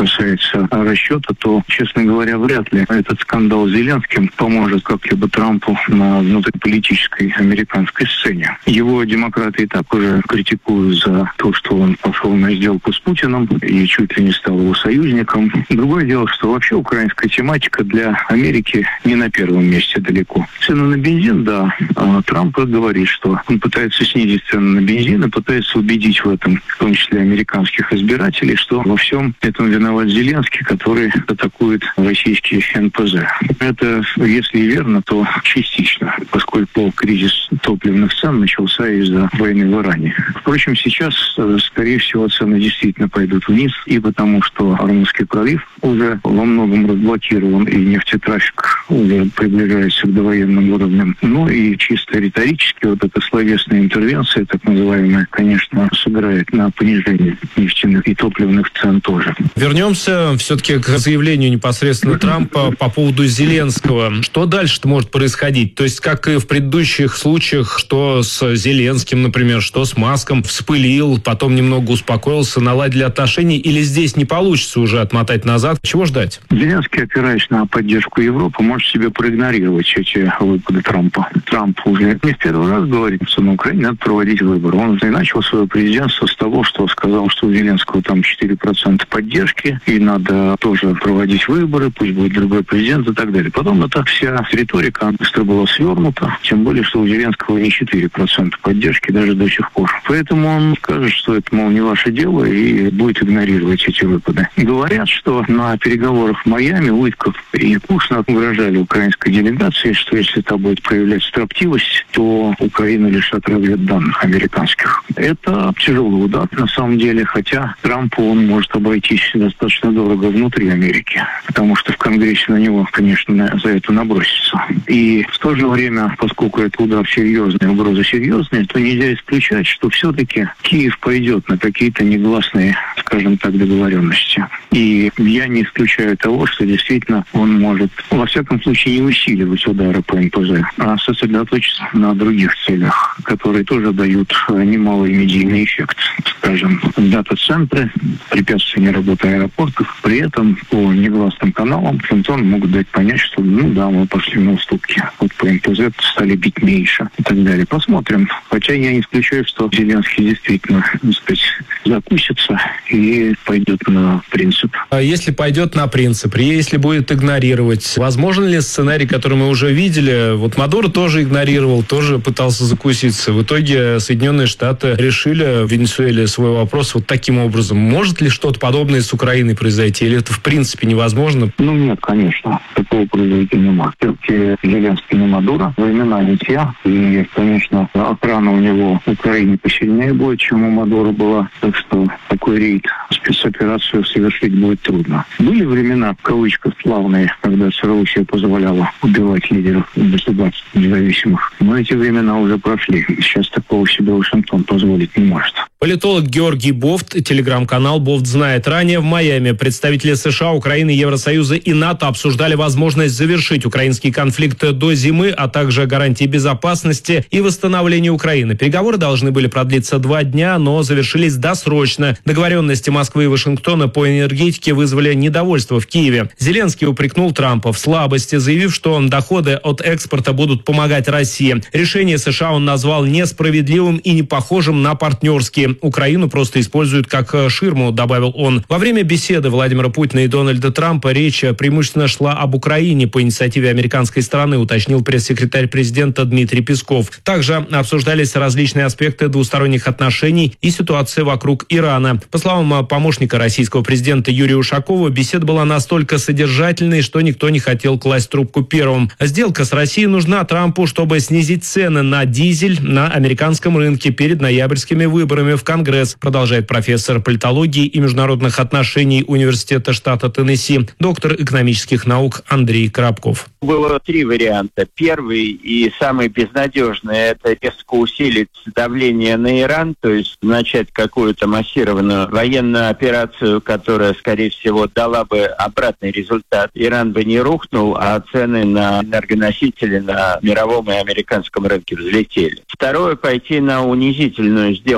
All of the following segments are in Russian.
касается расчета, то, честно говоря, вряд ли этот скандал с Зеленским поможет как-либо Трампу на внутриполитической американской сцене. Его демократы и так уже критикуют за то, что он пошел на сделку с Путиным и чуть ли не стал его союзником. Другое дело, что вообще украинская тематика для Америки не на первом месте далеко. Цены на бензин, да. Трамп говорит, что он пытается снизить цены на бензин и пытается убедить в этом, в том числе американских избирателей, что во всем этом виноват Зеленский, который атакует российский НПЗ. Это, если и верно, то частично, поскольку кризис топливных цен начался из-за войны в Иране. Впрочем, сейчас, скорее всего, цены действительно пойдут вниз, и потому что Ормузский пролив уже во многом разблокирован, и нефтетрафик уже приближается к довоенным уровням. Ну и чисто риторически вот эта словесная интервенция, так называемая, конечно, сыграет на понижение нефтяных и топливных цен тоже. Вернемся все-таки к заявлению непосредственно Трампа по поводу Зеленского. Что дальше-то может происходить? То есть, как и в предыдущих случаях, что с Зеленским, например, что с Маском, вспылил, потом немного успокоился, наладили отношения, или здесь не получится уже отмотать назад? Чего ждать? Зеленский, опираясь на поддержку Европы, может себе проигнорировать эти выпады Трампа. Трамп уже не в первый раз говорит, что на Украине надо проводить выборы. Он уже начал свое президентство с того, что сказал, что у Зеленского там 4% поддержки, и надо тоже проводить выборы, пусть будет другой президент и так далее. Потом эта вся риторика быстро была свернута, тем более, что у Зеленского не 4% поддержки даже до сих пор. Поэтому он скажет, что это, мол, не ваше дело, и будет игнорировать эти выпады. Говорят, что на переговорах в Майами Уитков и Кушнер угрожали украинской делегации, что если та будет проявлять строптивость, то Украину лишат разведданных американских. Это тяжелый удар, на самом деле, хотя Трампу он может обойтись достаточно дорого внутри Америки, потому что в Конгрессе на него, конечно, за это набросится. И в то же время, поскольку это удар серьезный, угроза серьезная, то нельзя исключать, что все-таки Киев пойдет на какие-то негласные, скажем так, договоренности. И я не исключаю того, что действительно он может, во всяком случае, не усиливать удары по НПЗ, а сосредоточиться на других целях, которые тоже дают немалый медийный эффект. Скажем, дата-центры, препятствия работы аэропортов. При этом по негласным каналам Клинтон могут дать понять, что, ну да, мы пошли на уступки. Вот по НПЗ стали бить меньше и так далее. Посмотрим. Хотя я не исключаю, что Зеленский действительно, так сказать, закусится и пойдет на принцип. А если пойдет на принцип, если будет игнорировать, возможен ли сценарий, который мы уже видели? Вот Мадуро тоже игнорировал, тоже пытался закуситься. В итоге Соединенные Штаты решили в Венесуэле свой вопрос вот таким образом. Может ли что-то подобное с Украиной произойти? Или это в принципе невозможно? Ну нет, конечно. Такого произойти не может. Все-таки Зеленский не Мадуро. Времена не те. И, конечно, охрана у него в Украине посильнее будет, чем у Мадуро была. Так что такой рейд, спецоперацию совершить будет трудно. Были времена, в кавычках, славные, когда ЦРУ себе позволяла убивать лидеров государств независимых. Но эти времена уже прошли. Сейчас такого себе Вашингтон позволить не может. Политолог Георгий Бофт, телеграм-канал «Бофт знает». Ранее в Майами представители США, Украины, Евросоюза и НАТО обсуждали возможность завершить украинский конфликт до зимы, а также гарантии безопасности и восстановления Украины. Переговоры должны были продлиться 2 дня, но завершились досрочно. Договоренности Москвы и Вашингтона по энергетике вызвали недовольство в Киеве. Зеленский упрекнул Трампа в слабости, заявив, что доходы от экспорта будут помогать России. Решение США он назвал несправедливым и не похожим на партнерские. Украину просто используют как ширму, добавил он. Во время беседы Владимира Путина и Дональда Трампа речь преимущественно шла об Украине по инициативе американской стороны, уточнил пресс-секретарь президента Дмитрий Песков. Также обсуждались различные аспекты двусторонних отношений и ситуация вокруг Ирана. По словам помощника российского президента Юрия Ушакова, беседа была настолько содержательной, что никто не хотел класть трубку первым. Сделка с Россией нужна Трампу, чтобы снизить цены на дизель на американском рынке перед ноябрьскими выборами в Конгресс, продолжает профессор политологии и международных отношений Университета штата Теннесси, доктор экономических наук Андрей Коробков. Было 3 варианта. Первый и самый безнадежный – это резко усилить давление на Иран, то есть начать какую-то массированную военную операцию, которая, скорее всего, дала бы обратный результат. Иран бы не рухнул, а цены на энергоносители на мировом и американском рынке взлетели. Второе – пойти на унизительную сделку с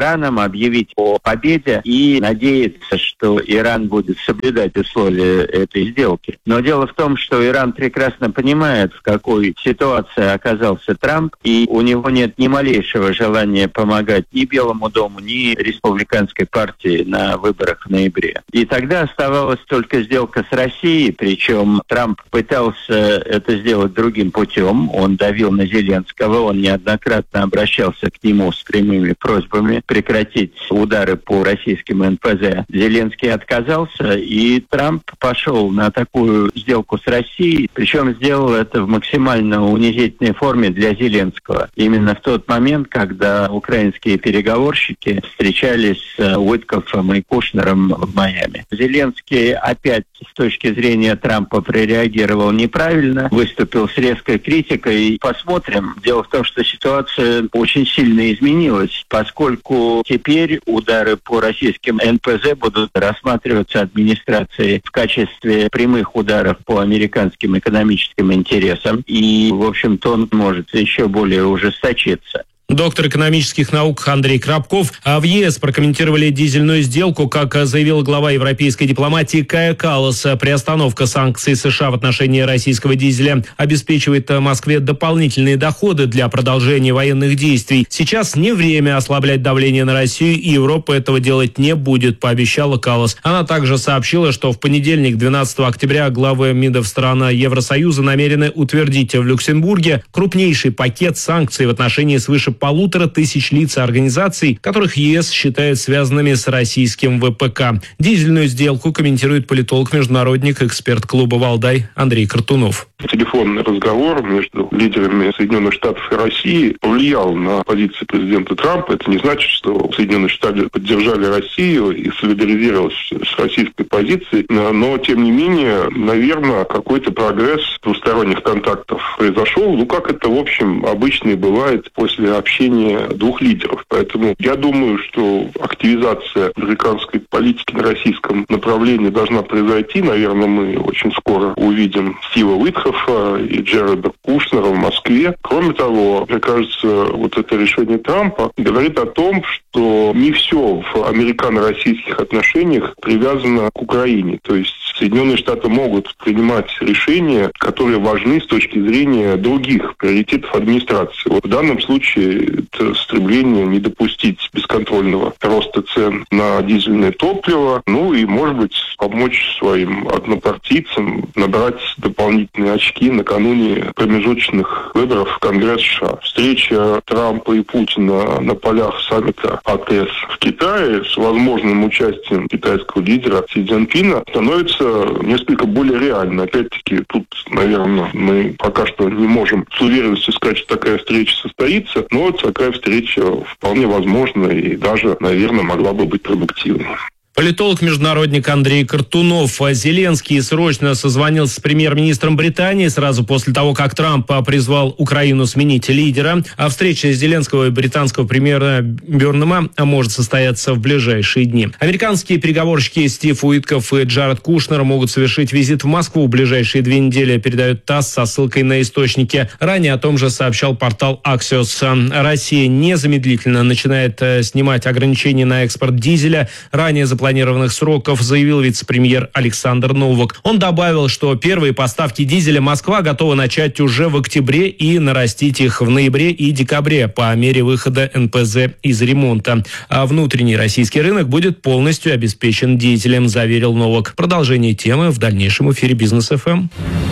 Ираном, объявить о победе и надеяться, что Иран будет соблюдать условия этой сделки. Но дело в том, что Иран прекрасно понимает, в какой ситуации оказался Трамп, и у него нет ни малейшего желания помогать ни Белому дому, ни республиканской партии на выборах в ноябре. И тогда оставалась только сделка с Россией, причем Трамп пытался это сделать другим путем. Он давил на Зеленского, он неоднократно обращался к нему с прямыми просьбами прекратить удары по российским НПЗ. Зеленский отказался, и Трамп пошел на такую сделку с Россией, причем сделал это в максимально унизительной форме для Зеленского. Именно в тот момент, когда украинские переговорщики встречались с Уиткофом и Кушнером в Майами. Зеленский опять с точки зрения Трампа прореагировал неправильно, выступил с резкой критикой. Посмотрим. Дело в том, что ситуация очень сильно изменилась, поскольку теперь удары по российским НПЗ будут рассматриваться администрацией в качестве прямых ударов по американским экономическим интересам. И, в общем-то, он может еще более ужесточиться. Доктор экономических наук Андрей Крабков. А в ЕС прокомментировали дизельную сделку. Как заявил глава европейской дипломатии Кая Каллас, приостановка санкций США в отношении российского дизеля обеспечивает Москве дополнительные доходы для продолжения военных действий. Сейчас не время ослаблять давление на Россию, и Европа этого делать не будет, пообещала Каллас. Она также сообщила, что в понедельник, 12 октября, главы МИДов стран Евросоюза намерены утвердить в Люксембурге крупнейший пакет санкций в отношении свыше 1500 лиц и организаций, которых ЕС считает связанными с российским ВПК. Дизельную сделку комментирует политолог-международник, эксперт клуба «Валдай» Андрей Картунов. Телефонный разговор между лидерами Соединенных Штатов и России повлиял на позицию президента Трампа. Это не значит, что Соединенные Штаты поддержали Россию и солидаризировались с российской позицией, но, тем не менее, наверное, какой-то прогресс двусторонних контактов произошел. Как это, в общем, обычно и бывает после общения двух лидеров. Поэтому я думаю, что активизация американской политики на российском направлении должна произойти. Наверное, мы очень скоро увидим Стива Уиткофа и Джареда Кушнера в Москве. Кроме того, мне кажется, вот это решение Трампа говорит о том, что не все в американо-российских отношениях привязано к Украине. То есть Соединенные Штаты могут принимать решения, которые важны с точки зрения других приоритетов администрации. В данном случае это стремление не допустить бесконтрольного роста цен на дизельное топливо, и, может быть, помочь своим однопартийцам набрать дополнительные очки накануне промежуточных выборов в Конгресс США. Встреча Трампа и Путина на полях саммита АТС в Китае с возможным участием китайского лидера Си Цзиньпина становится несколько более реальной. Опять-таки, тут, наверное, мы пока что не можем с уверенностью сказать, что такая встреча состоится, но такая встреча вполне возможна и даже, наверное, могла бы быть продуктивной. Политолог-международник Андрей Картунов. Зеленский срочно созвонился с премьер-министром Британии сразу после того, как Трамп призвал Украину сменить лидера. А встреча Зеленского и британского премьера Бёрнема может состояться в ближайшие дни. Американские переговорщики Стив Уиткоф и Джаред Кушнер могут совершить визит в Москву в ближайшие 2 недели, передает ТАСС со ссылкой на источники. Ранее о том же сообщал портал Axios. Россия незамедлительно начинает снимать ограничения на экспорт дизеля. Ранее запланированных сроков, заявил вице-премьер Александр Новак. Он добавил, что первые поставки дизеля Москва готова начать уже в октябре и нарастить их в ноябре и декабре по мере выхода НПЗ из ремонта. А внутренний российский рынок будет полностью обеспечен дизелем, заверил Новак. Продолжение темы в дальнейшем эфире Бизнес ФМ.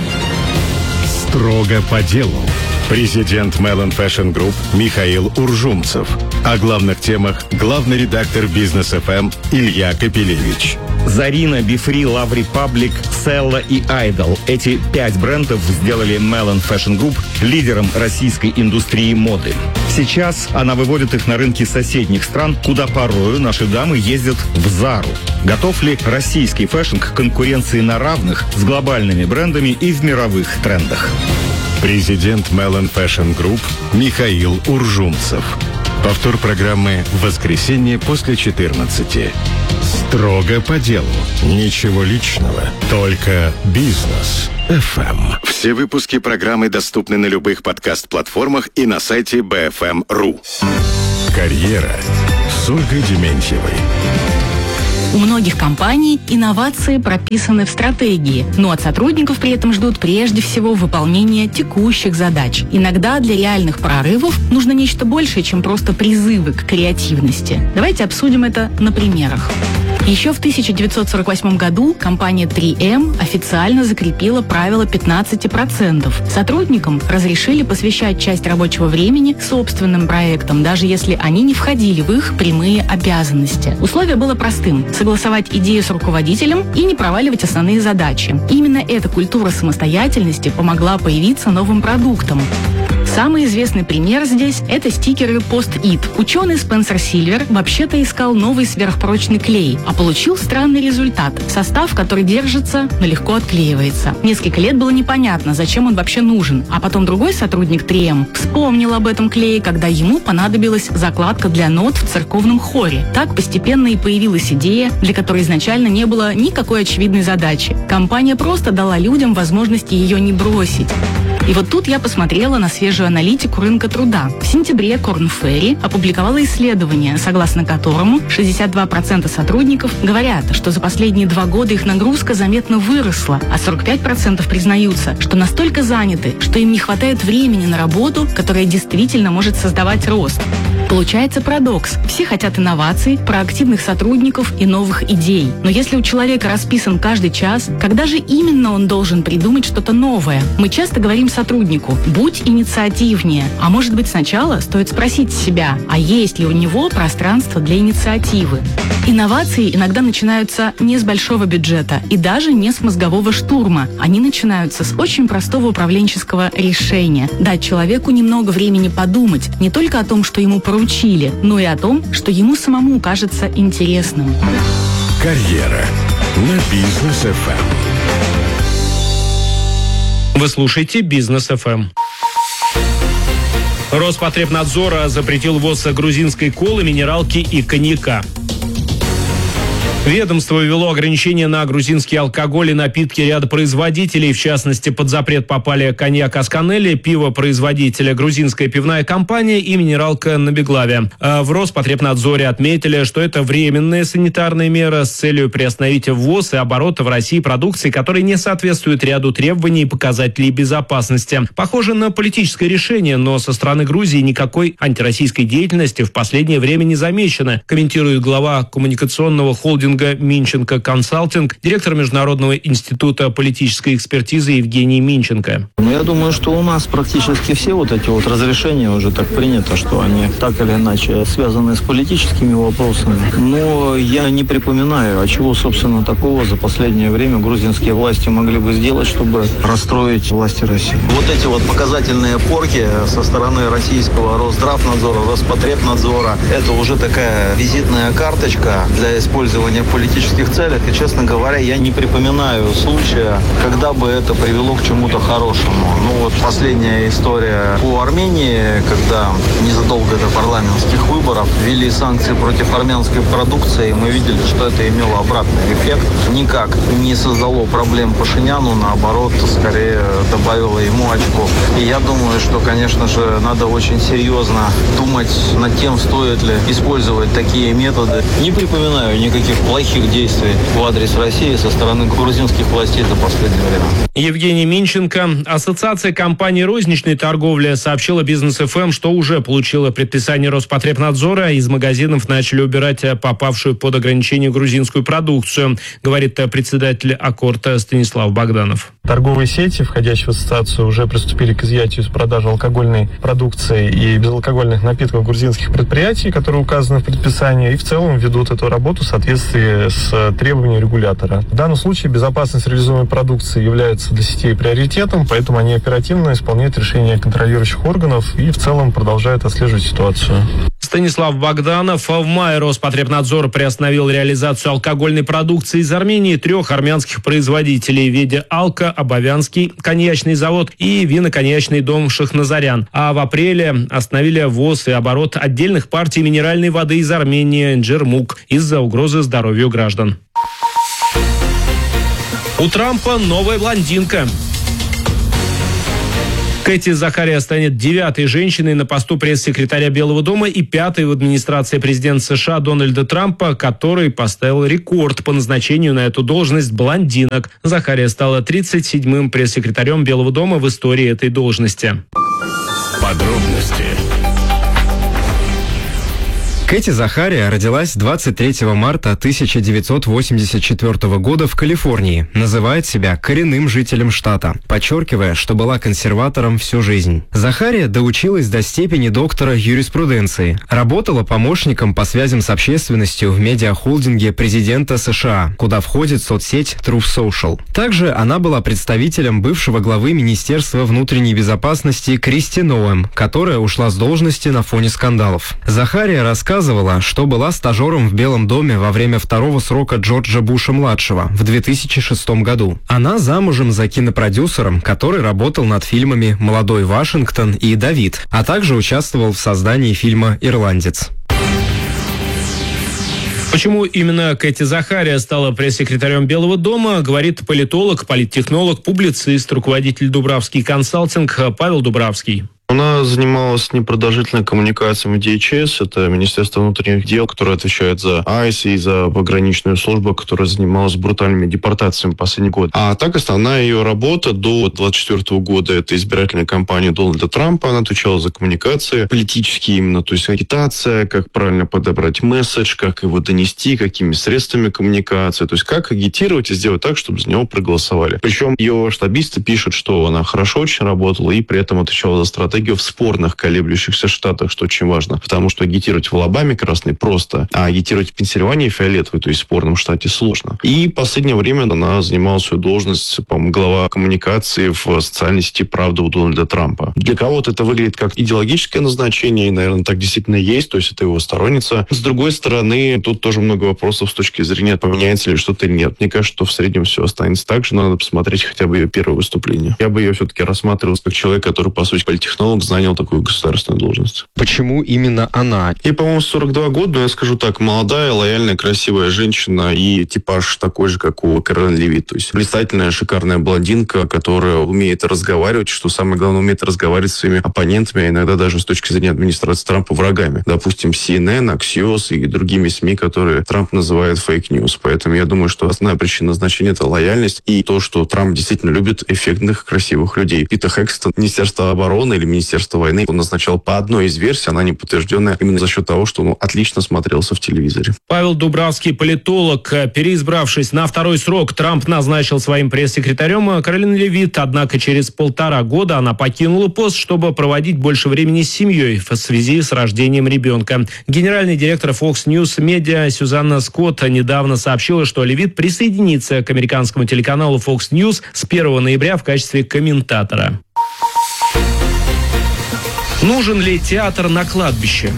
Строго по делу. Президент Melon Fashion Group Михаил Уржумцев. О главных темах главный редактор Бизнес ФМ Илья Капелевич. Зарина, Бифри, Love Republic, Селла и Idol. Эти 5 брендов сделали Melon Fashion Group лидером российской индустрии моды. Сейчас она выводит их на рынки соседних стран, куда порою наши дамы ездят в Зару. Готов ли российский фэшн к конкуренции на равных с глобальными брендами и в мировых трендах? Президент Melon Fashion Group Михаил Уржумцев. Повтор программы в воскресенье после 14. Строго по делу. Ничего личного. Только бизнес. ФМ. Все выпуски программы доступны на любых подкаст-платформах и на сайте bfm.ru. Карьера, с Ольгой Дементьевой. У многих компаний инновации прописаны в стратегии, но от сотрудников при этом ждут прежде всего выполнения текущих задач. Иногда для реальных прорывов нужно нечто большее, чем просто призывы к креативности. Давайте обсудим это на примерах. Еще в 1948 году компания 3M официально закрепила правило 15%. Сотрудникам разрешили посвящать часть рабочего времени собственным проектам, даже если они не входили в их прямые обязанности. Условие было простым – согласовать идею с руководителем и не проваливать основные задачи. Именно эта культура самостоятельности помогла появиться новым продуктам. Самый известный пример здесь – это стикеры Post-it. Ученый Спенсер Сильвер вообще-то искал новый сверхпрочный клей, а получил странный результат – состав, который держится, но легко отклеивается. Несколько лет было непонятно, зачем он вообще нужен, а потом другой сотрудник 3M вспомнил об этом клее, когда ему понадобилась закладка для нот в церковном хоре. Так постепенно и появилась идея, для которой изначально не было никакой очевидной задачи. Компания просто дала людям возможность ее не бросить. И вот тут я посмотрела на свежую аналитику рынка труда. В сентябре Korn Ferry опубликовала исследование, согласно которому 62% сотрудников говорят, что за последние 2 года их нагрузка заметно выросла, а 45% признаются, что настолько заняты, что им не хватает времени на работу, которая действительно может создавать рост. Получается парадокс. Все хотят инноваций, проактивных сотрудников и новых идей. Но если у человека расписан каждый час, когда же именно он должен придумать что-то новое? Мы часто говорим сотруднику: будь инициативнее. А может быть, сначала стоит спросить себя, а есть ли у него пространство для инициативы? Инновации иногда начинаются не с большого бюджета и даже не с мозгового штурма. Они начинаются с очень простого управленческого решения. Дать человеку немного времени подумать не только о том, что ему поручили, но и о том, что ему самому кажется интересным. Карьера на Бизнес ФМ. Вы слушаете Бизнес ФМ. Роспотребнадзор запретил ввоз грузинской колы, минералки и коньяка. Ведомство ввело ограничения на грузинский алкоголь и напитки ряда производителей. В частности, под запрет попали коньяк Асканели, пиво производителя грузинская пивная компания и минералка на Беглаве. В Роспотребнадзоре отметили, что это временная санитарная мера с целью приостановить ввоз и оборот в России продукции, которая не соответствует ряду требований и показателей безопасности. Похоже на политическое решение, но со стороны Грузии никакой антироссийской деятельности в последнее время не замечено, комментирует глава коммуникационного холдинга Минченко Консалтинг, директор Международного института политической экспертизы Евгений Минченко. Я думаю, что у нас практически все вот эти вот разрешения уже так принято, что они так или иначе связаны с политическими вопросами. Но я не припоминаю, а чего, собственно, такого за последнее время грузинские власти могли бы сделать, чтобы расстроить власти России. Вот эти вот показательные порки со стороны российского Росздравнадзора, Роспотребнадзора, это уже такая визитная карточка для использования в политических целях. И, честно говоря, я не припоминаю случая, когда бы это привело к чему-то хорошему. Ну вот последняя история по Армении, когда незадолго до парламентских выборов ввели санкции против армянской продукции, мы видели, что это имело обратный эффект. Никак не создало проблем Пашиняну, наоборот, скорее добавило ему очков. И я думаю, что, конечно же, надо очень серьезно думать над тем, стоит ли использовать такие методы. Не припоминаю никаких плохих действий в адрес России со стороны грузинских властей за последнее время. Евгений Минченко. Ассоциация компаний розничной торговли сообщила Бизнес ФМ, что уже получила предписание Роспотребнадзора. Из магазинов начали убирать попавшую под ограничение грузинскую продукцию, говорит председатель Аккорда Станислав Богданов. Торговые сети, входящие в ассоциацию, уже приступили к изъятию из продажи алкогольной продукции и безалкогольных напитков грузинских предприятий, которые указаны в предписании, и в целом ведут эту работу в соответствии с требованиями регулятора. В данном случае безопасность реализуемой продукции является для сетей приоритетом, поэтому они оперативно исполняют решения контролирующих органов и в целом продолжают отслеживать ситуацию. Станислав Богданов. В мае Роспотребнадзор приостановил реализацию алкогольной продукции из Армении 3 армянских производителей в виде Алка, Абовянский коньячный завод и виноконьячный дом Шахназарян. А в апреле остановили ввоз и оборот отдельных партий минеральной воды из Армении Джермук из-за угрозы здоровью граждан. У Трампа новая блондинка. Кэти Захариа станет 9-й женщиной на посту пресс-секретаря Белого дома и 5-й в администрации президента США Дональда Трампа, который поставил рекорд по назначению на эту должность блондинок. Захариа стала 37-м пресс-секретарем Белого дома в истории этой должности. Подробности. Кэти Захариа родилась 23 марта 1984 года в Калифорнии. Называет себя коренным жителем штата, подчеркивая, что была консерватором всю жизнь. Захариа доучилась до степени доктора юриспруденции. Работала помощником по связям с общественностью в медиахолдинге президента США, куда входит соцсеть Truth Social. Также она была представителем бывшего главы Министерства внутренней безопасности Кристи Ноэм, которая ушла с должности на фоне скандалов. Захариа рассказывала, что была стажером в Белом доме во время второго срока Джорджа Буша-младшего в 2006 году. Она замужем за кинопродюсером, который работал над фильмами «Молодой Вашингтон» и «Давид», а также участвовал в создании фильма «Ирландец». Почему именно Кэти Захариа стала пресс-секретарем Белого дома, говорит политолог, политтехнолог, публицист, руководитель Дубравский консалтинг Павел Дубравский. Она занималась непродолжительной коммуникацией в DHS, это Министерство внутренних дел, которое отвечает за ICE и за пограничную службу, которая занималась брутальными депортациями последний год. А так основная ее работа до 2024 года — это избирательная кампания Дональда Трампа. Она отвечала за коммуникации политические именно, то есть агитация, как правильно подобрать месседж, как его донести, какими средствами коммуникации, то есть как агитировать и сделать так, чтобы за него проголосовали. Причем ее штабисты пишут, что она хорошо очень работала и при этом отвечала за стратегию в спорных колеблющихся штатах, что очень важно, потому что агитировать в Алабаме красный просто, а агитировать в Пенсильвании фиолетовый, то есть в спорном штате, сложно. И в последнее время она занимала свою должность, по-моему, глава коммуникации в социальной сети «Правда» у Дональда Трампа. Для кого-то это выглядит как идеологическое назначение, и, наверное, так действительно есть, то есть это его сторонница. С другой стороны, тут тоже много вопросов с точки зрения, поменяется ли что-то или нет. Мне кажется, что в среднем все останется так же, но надо посмотреть хотя бы ее первое выступление. Я бы ее все-таки рассматривал как человек, который, по сути, политтехнолог, занял такую государственную должность. Почему именно она? Ей, по-моему, 42 года, но я скажу так, молодая, лояльная, красивая женщина и типаж такой же, как у Кэролин Левит. То есть блистательная, шикарная блондинка, которая умеет разговаривать, что самое главное, умеет разговаривать с своими оппонентами, а иногда даже с точки зрения администрации Трампа врагами. Допустим, CNN, Axios и другими СМИ, которые Трамп называет фейк-ньюс. Поэтому я думаю, что основная причина назначения — это лояльность и то, что Трамп действительно любит эффектных, красивых людей. Питер Хэкстон, Министерство обороны или Министерство войны, он назначал по одной из версий, она не подтвержденная, именно за счет того, что он отлично смотрелся в телевизоре. Павел Дубравский, политолог. Переизбравшись на второй срок, Трамп назначил своим пресс-секретарем Кэролин Левит, однако через 1,5 года она покинула пост, чтобы проводить больше времени с семьей в связи с рождением ребенка. Генеральный директор Fox News Media Сюзанна Скотт недавно сообщила, что Левит присоединится к американскому телеканалу Fox News с 1 ноября в качестве комментатора. Нужен ли театр на кладбище?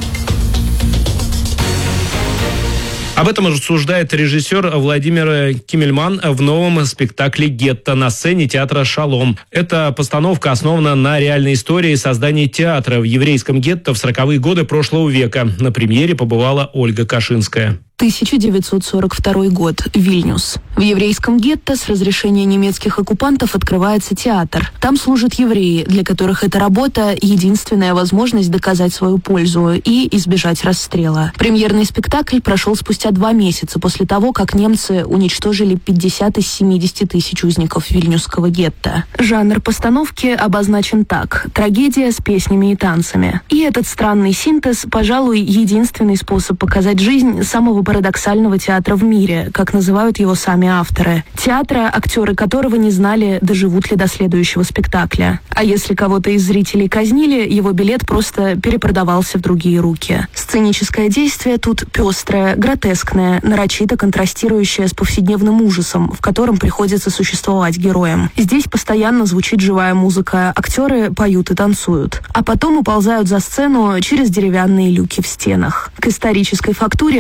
Об этом рассуждает режиссер Владимир Кимельман в новом спектакле «Гетто» на сцене театра «Шалом». Эта постановка основана на реальной истории создания театра в еврейском гетто в 40-е годы прошлого века. На премьере побывала Ольга Кашинская. 1942 год. Вильнюс. В еврейском гетто с разрешения немецких оккупантов открывается театр. Там служат евреи, для которых эта работа – единственная возможность доказать свою пользу и избежать расстрела. Премьерный спектакль прошел спустя 2 месяца после того, как немцы уничтожили 50 из 70 тысяч узников вильнюсского гетто. Жанр постановки обозначен так – трагедия с песнями и танцами. И этот странный синтез, пожалуй, единственный способ показать жизнь самого парадоксального театра в мире, как называют его сами авторы. Театра, актеры которого не знали, доживут ли до следующего спектакля. А если кого-то из зрителей казнили, его билет просто перепродавался в другие руки. Сценическое действие тут пестрое, гротескное, нарочито контрастирующее с повседневным ужасом, в котором приходится существовать героям. Здесь постоянно звучит живая музыка, актеры поют и танцуют. А потом уползают за сцену через деревянные люки в стенах. К исторической фактуре авторы спектакля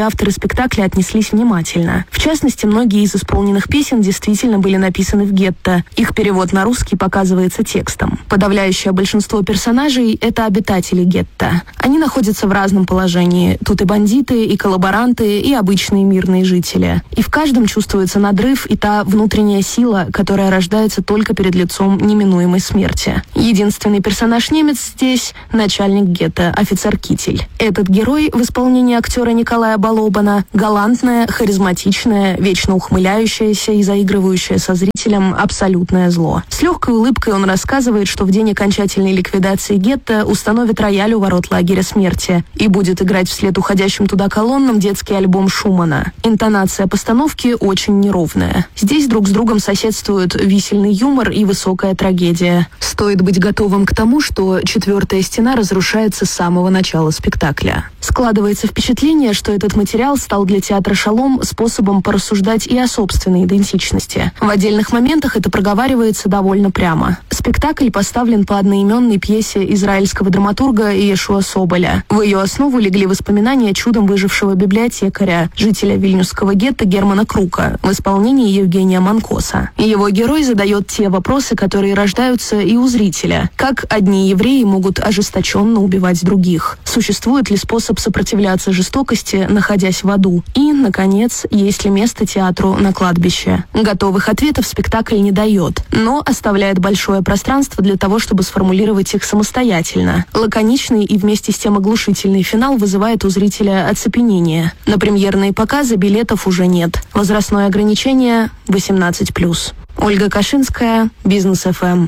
спектакля отнеслись внимательно. В частности, многие из исполненных песен действительно были написаны в гетто. Их перевод на русский показывается текстом. Подавляющее большинство персонажей – это обитатели гетто. Они находятся в разном положении. Тут и бандиты, и коллаборанты, и обычные мирные жители. И в каждом чувствуется надрыв и та внутренняя сила, которая рождается только перед лицом неминуемой смерти. Единственный персонаж-немец здесь – начальник гетто, офицер Китель. Этот герой в исполнении актера Николая Балобана – галантная, харизматичная, вечно ухмыляющаяся и заигрывающая со зрителем абсолютное зло. С легкой улыбкой он рассказывает, что в день окончательной ликвидации гетто установит рояль у ворот лагеря смерти и будет играть вслед уходящим туда колоннам детский альбом Шумана. Интонация постановки очень неровная. Здесь друг с другом соседствуют висельный юмор и высокая трагедия. Стоит быть готовым к тому, что четвертая стена разрушается с самого начала спектакля. Складывается впечатление, что этот материал стал для театра «Шалом» способом порассуждать и о собственной идентичности. В отдельных моментах это проговаривается довольно прямо. Спектакль поставлен по одноименной пьесе израильского драматурга Иешуа Соболя. В ее основу легли воспоминания чудом выжившего библиотекаря, жителя вильнюсского гетто Германа Крука, в исполнении Евгения Манкоса. Его герой задает те вопросы, которые рождаются и у зрителя. Как одни евреи могут ожесточенно убивать других? Существует ли способ сопротивляться жестокости, находясь в аду? И, наконец, есть ли место театру на кладбище? Готовых ответов спектакль не дает, но оставляет большое пространство для того, чтобы сформулировать их самостоятельно. Лаконичный и вместе с тем оглушительный финал вызывает у зрителя оцепенение. На премьерные показы билетов уже нет. Возрастное ограничение 18+. Ольга Кашинская, Бизнес ФМ.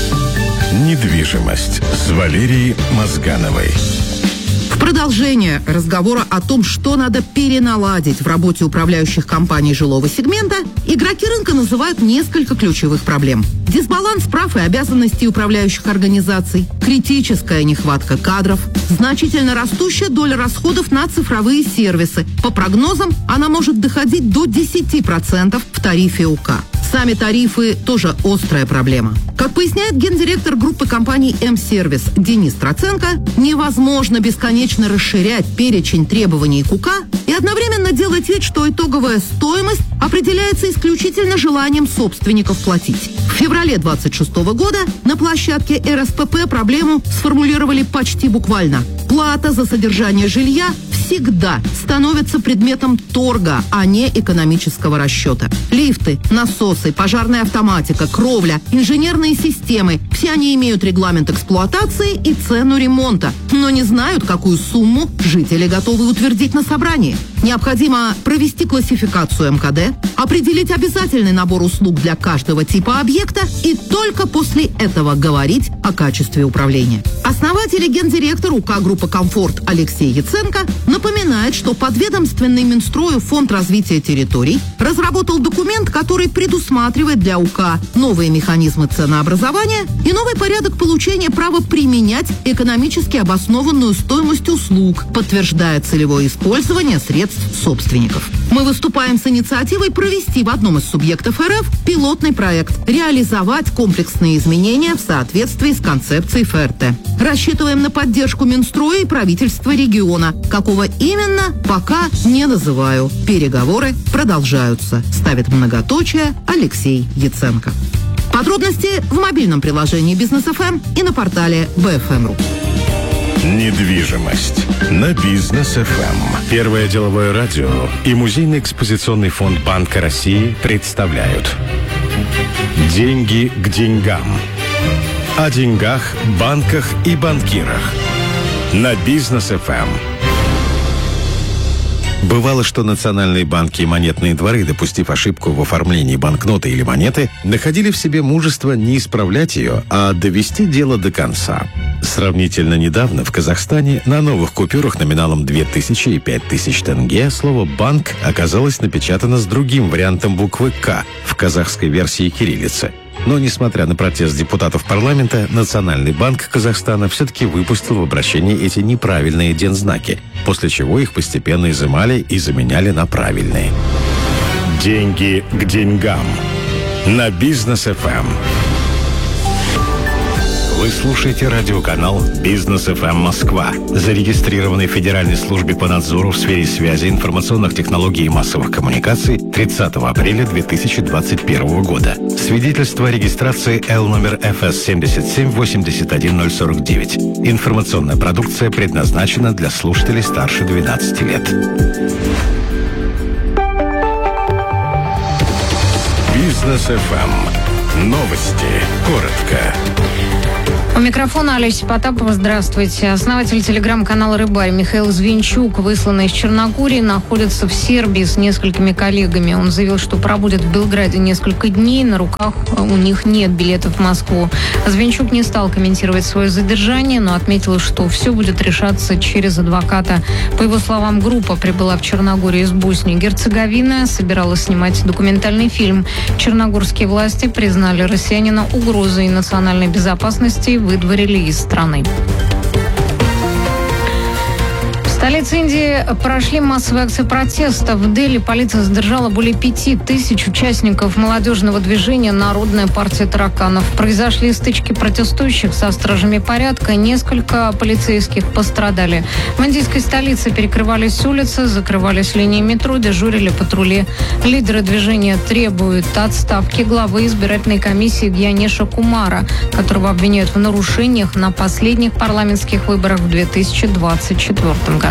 Недвижимость с Валерией Мозгановой. В продолжение разговора о том, что надо переналадить в работе управляющих компаний жилого сегмента, игроки рынка называют несколько ключевых проблем. Дисбаланс прав и обязанностей управляющих организаций, критическая нехватка кадров, значительно растущая доля расходов на цифровые сервисы. По прогнозам, она может доходить до 10% в тарифе УК. Сами тарифы – тоже острая проблема. Как поясняет гендиректор группы компаний М-сервис Денис Троценко, невозможно бесконечно расширять перечень требований к УК и одновременно делать вид, что итоговая стоимость определяется исключительно желанием собственников платить. В феврале 2026 года на площадке РСПП проблему сформулировали почти буквально. Плата за содержание жилья всегда становится предметом торга, а не экономического расчета. Лифты, насосы, пожарная автоматика, кровля, инженерные системы – все они имеют регламент эксплуатации и цену ремонта, но не знают, какую сумму жители готовы утвердить на собрании. Необходимо провести классификацию МКД, определить обязательный набор услуг для каждого типа объекта и только после этого говорить о качестве управления. Основатель и гендиректор УК группы «Комфорт» Алексей Яценко напоминает, что подведомственный Минстрою Фонд развития территорий разработал документ, который предусматривает для УК новые механизмы ценообразования и новый порядок получения права применять экономически обоснованную стоимость услуг, подтверждая целевое использование средств собственников. Мы выступаем с инициативой провести в одном из субъектов РФ пилотный проект, реализовать комплексные изменения в соответствии с концепцией ФРТ. Рассчитываем на поддержку Минстроя и правительства региона. Какого именно, пока не называю. Переговоры продолжаются. Ставит многоточие Алексей Яценко. Подробности в мобильном приложении Бизнес ФМ и на портале БФМ.ру. Недвижимость на Бизнес ФМ. Первое деловое радио и музейно-экспозиционный фонд Банка России представляют «Деньги к деньгам». О деньгах, банках и банкирах. На Бизнес ФМ. Бывало, что национальные банки и монетные дворы, допустив ошибку в оформлении банкноты или монеты, находили в себе мужество не исправлять ее, а довести дело до конца. Сравнительно недавно в Казахстане на новых купюрах номиналом 2000 и 5000 тенге слово «банк» оказалось напечатано с другим вариантом буквы «К» в казахской версии кириллицы. Но, несмотря на протест депутатов парламента, Национальный банк Казахстана все-таки выпустил в обращение эти неправильные дензнаки, после чего их постепенно изымали и заменяли на правильные. Деньги к деньгам. На Бизнес ФМ. Вы слушаете радиоканал «Бизнес ФМ Москва», зарегистрированный в Федеральной службе по надзору в сфере связи, информационных технологий и массовых коммуникаций 30 апреля 2021 года. Свидетельство о регистрации Л номер ФС 7781049. Информационная продукция предназначена для слушателей старше 12 лет. «Бизнес ФМ». Новости. Коротко. У микрофона Олеся Потапова. Здравствуйте. Основатель телеграм-канала «Рыбарь» Михаил Звенчук, высланный из Черногории, находится в Сербии с несколькими коллегами. Он заявил, что пробудет в Белграде несколько дней. На руках у них нет билетов в Москву. Звенчук не стал комментировать свое задержание, но отметил, что все будет решаться через адвоката. По его словам, группа прибыла в Черногорию из Боснии и Герцеговины, собиралась снимать документальный фильм. Черногорские власти признали россиянина угрозой национальной безопасности и выдворили из страны. В столице Индии прошли массовые акции протеста. В Дели полиция задержала более 5000 участников молодежного движения «Народная партия тараканов». Произошли стычки протестующих со стражами порядка. Несколько полицейских пострадали. В индийской столице перекрывались улицы, закрывались линии метро, дежурили патрули. Лидеры движения требуют отставки главы избирательной комиссии Гьянеша Кумара, которого обвиняют в нарушениях на последних парламентских выборах в 2024 году.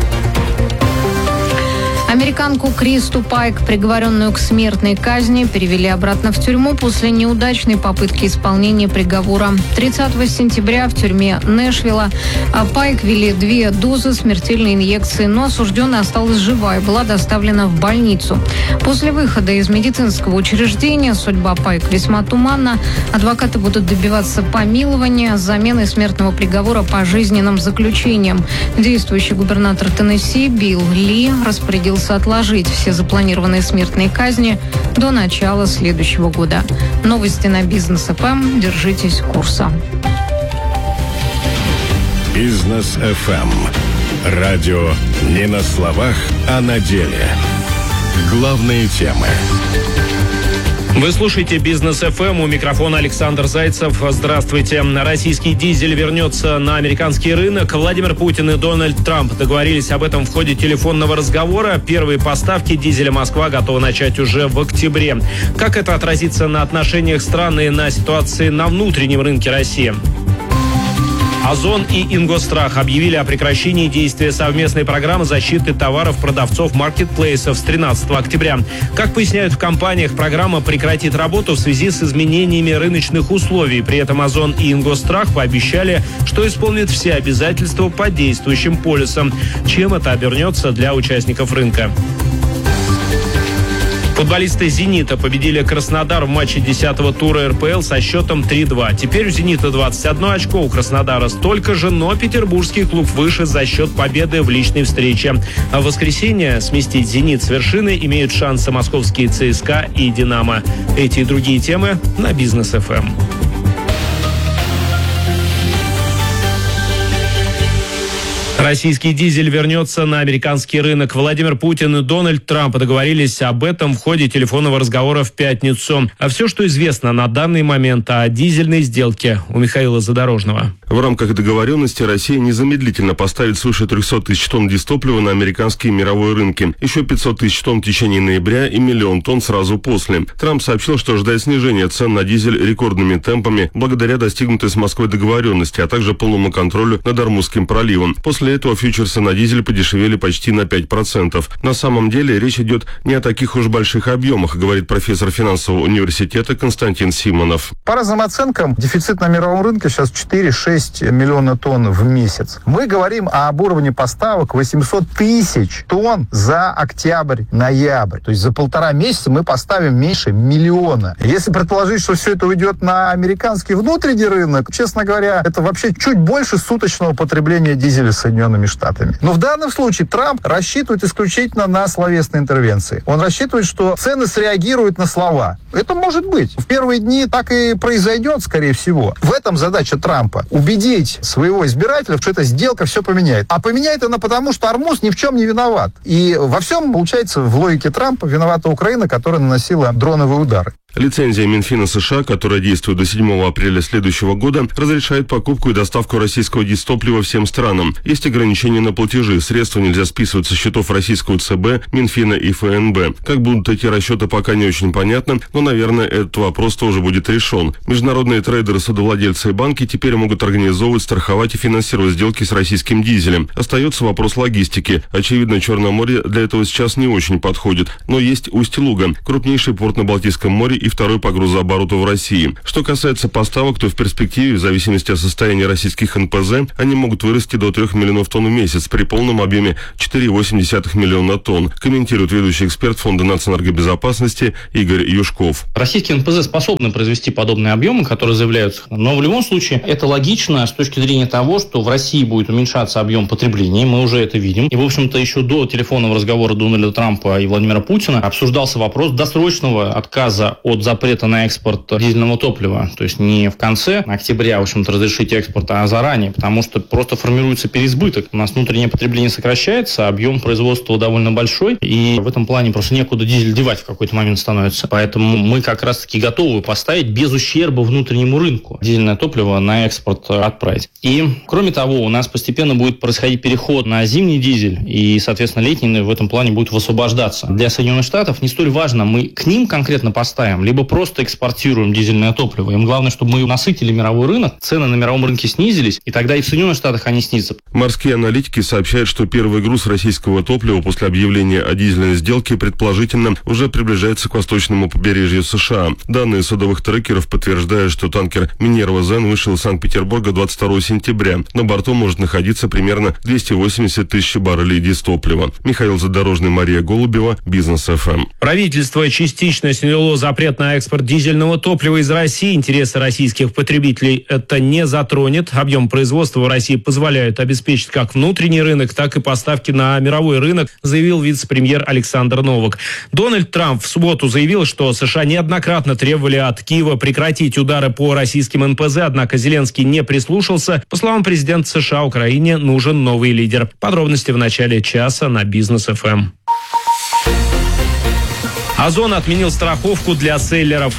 Американку Кристу Пайк, приговоренную к смертной казни, перевели обратно в тюрьму после неудачной попытки исполнения приговора. 30 сентября в тюрьме Нэшвилла Пайк ввели 2 дозы смертельной инъекции, но осужденная осталась жива и была доставлена в больницу. После выхода из медицинского учреждения судьба Пайк весьма туманна. Адвокаты будут добиваться помилования с заменой смертного приговора пожизненным заключением. Действующий губернатор Теннесси Билл Ли распорядился отложить все запланированные смертные казни до начала следующего года. Новости на Бизнес ФМ. Держитесь курса. Бизнес ФМ. Радио не на словах, а на деле. Главные темы. Вы слушаете «Бизнес ФМ», у микрофона Александр Зайцев. Здравствуйте. Российский дизель вернется на американский рынок. Владимир Путин и Дональд Трамп договорились об этом в ходе телефонного разговора. Первые поставки дизеля Москва готова начать уже в октябре. Как это отразится на отношениях стран и на ситуации на внутреннем рынке России? Озон и Ингосстрах объявили о прекращении действия совместной программы защиты товаров продавцов маркетплейсов с 13 октября. Как поясняют в компаниях, программа прекратит работу в связи с изменениями рыночных условий. При этом Озон и Ингосстрах пообещали, что исполнят все обязательства по действующим полисам. Чем это обернется для участников рынка? Футболисты «Зенита» победили Краснодар в матче 10-го тура РПЛ со счетом 3-2. Теперь у «Зенита» 21 очко, у Краснодара столько же, но петербургский клуб выше за счет победы в личной встрече. А в воскресенье сместить «Зенит» с вершины имеют шансы московские ЦСКА и «Динамо». Эти и другие темы на Бизнес ФМ. Российский дизель вернется на американский рынок. Владимир Путин и Дональд Трамп договорились об этом в ходе телефонного разговора в пятницу. А все, что известно на данный момент о дизельной сделке, у Михаила Задорожного. В рамках договоренности Россия незамедлительно поставит свыше 300 тысяч тонн дизтоплива на американские мировые рынки. Еще 500 тысяч тонн в течение ноября и 1 миллион тонн сразу после. Трамп сообщил, что ожидает снижения цен на дизель рекордными темпами благодаря достигнутой с Москвой договоренности, а также полному контролю над Ормузским проливом. После этого фьючерсы на дизель подешевели почти на 5%. На самом деле речь идет не о таких уж больших объемах, говорит профессор финансового университета Константин Симонов. По разным оценкам, дефицит на мировом рынке сейчас 4-6 миллиона тонн в месяц. Мы говорим об уровне поставок 800 тысяч тонн за октябрь-ноябрь. То есть за 1,5 месяца мы поставим меньше 1 миллиона. Если предположить, что все это уйдет на американский внутренний рынок, честно говоря, это вообще чуть больше суточного потребления дизеля Соединенными Штатами. Но в данном случае Трамп рассчитывает исключительно на словесные интервенции. Он рассчитывает, что цены среагируют на слова. Это может быть. В первые дни так и произойдет, скорее всего. В этом задача Трампа. Убедить своего избирателя, что эта сделка все поменяет. А поменяет она потому, что Ормуз ни в чем не виноват. И во всем, получается, в логике Трампа виновата Украина, которая наносила дроновые удары. Лицензия Минфина США, которая действует до 7 апреля следующего года, разрешает покупку и доставку российского дистоплива всем странам. Есть ограничения на платежи, средства нельзя списывать со счетов российского ЦБ, Минфина и ФНБ. Как будут эти расчеты, пока не очень понятно, но, наверное, этот вопрос тоже будет решен. Международные трейдеры, судовладельцы и банки теперь могут организовывать, страховать и финансировать сделки с российским дизелем. Остается вопрос логистики. Очевидно, Черное море для этого сейчас не очень подходит. Но есть Усть-Луга, крупнейший порт на Балтийском море и второй по грузообороту в России. Что касается поставок, то в перспективе, в зависимости от состояния российских НПЗ, они могут вырасти до 3 миллионов тонн в месяц при полном объеме 4,8 миллиона тонн, комментирует ведущий эксперт Фонда нацэнергобезопасности Игорь Юшков. Российские НПЗ способны произвести подобные объемы, которые заявляются, но в любом случае это логично с точки зрения того, что в России будет уменьшаться объем потребления, мы уже это видим. И, в общем-то, еще до телефонного разговора Дональда Трампа и Владимира Путина обсуждался вопрос досрочного отказа от запрета на экспорт дизельного топлива. То есть не в конце октября, в общем-то, разрешить экспорт, а заранее, потому что просто формируется переизбыток. У нас внутреннее потребление сокращается, объем производства довольно большой, и в этом плане просто некуда дизель девать в какой-то момент становится. Поэтому мы как раз-таки готовы поставить без ущерба внутреннему рынку дизельное топливо на экспорт отправить. И, кроме того, у нас постепенно будет происходить переход на зимний дизель, и, соответственно, летний в этом плане будет высвобождаться. Для Соединенных Штатов не столь важно, мы к ним конкретно поставим, либо просто экспортируем дизельное топливо. Им главное, чтобы мы насытили мировой рынок, цены на мировом рынке снизились, и тогда и в Соединенных Штатах они снизятся. Морские аналитики сообщают, что первый груз российского топлива после объявления о дизельной сделке предположительно уже приближается к восточному побережью США. Данные судовых трекеров подтверждают, что танкер «Минерва Зен» вышел из Санкт-Петербурга 22 сентября. На борту может находиться примерно 280 тысяч баррелей дистоплива. Михаил Задорожный, Мария Голубева, Бизнес ФМ. Правительство частично сняло запрет на экспорт дизельного топлива из России. Интересы российских потребителей это не затронет. Объем производства в России позволяет обеспечить как внутренний рынок, так и поставки на мировой рынок, заявил вице-премьер Александр Новак. Дональд Трамп в субботу заявил, что США неоднократно требовали от Киева прекратить удары по российским НПЗ, однако Зеленский не прислушался. По словам президента США, Украине нужен новый лидер. Подробности в начале часа на Бизнес ФМ. Озон отменил страховку для селлеров.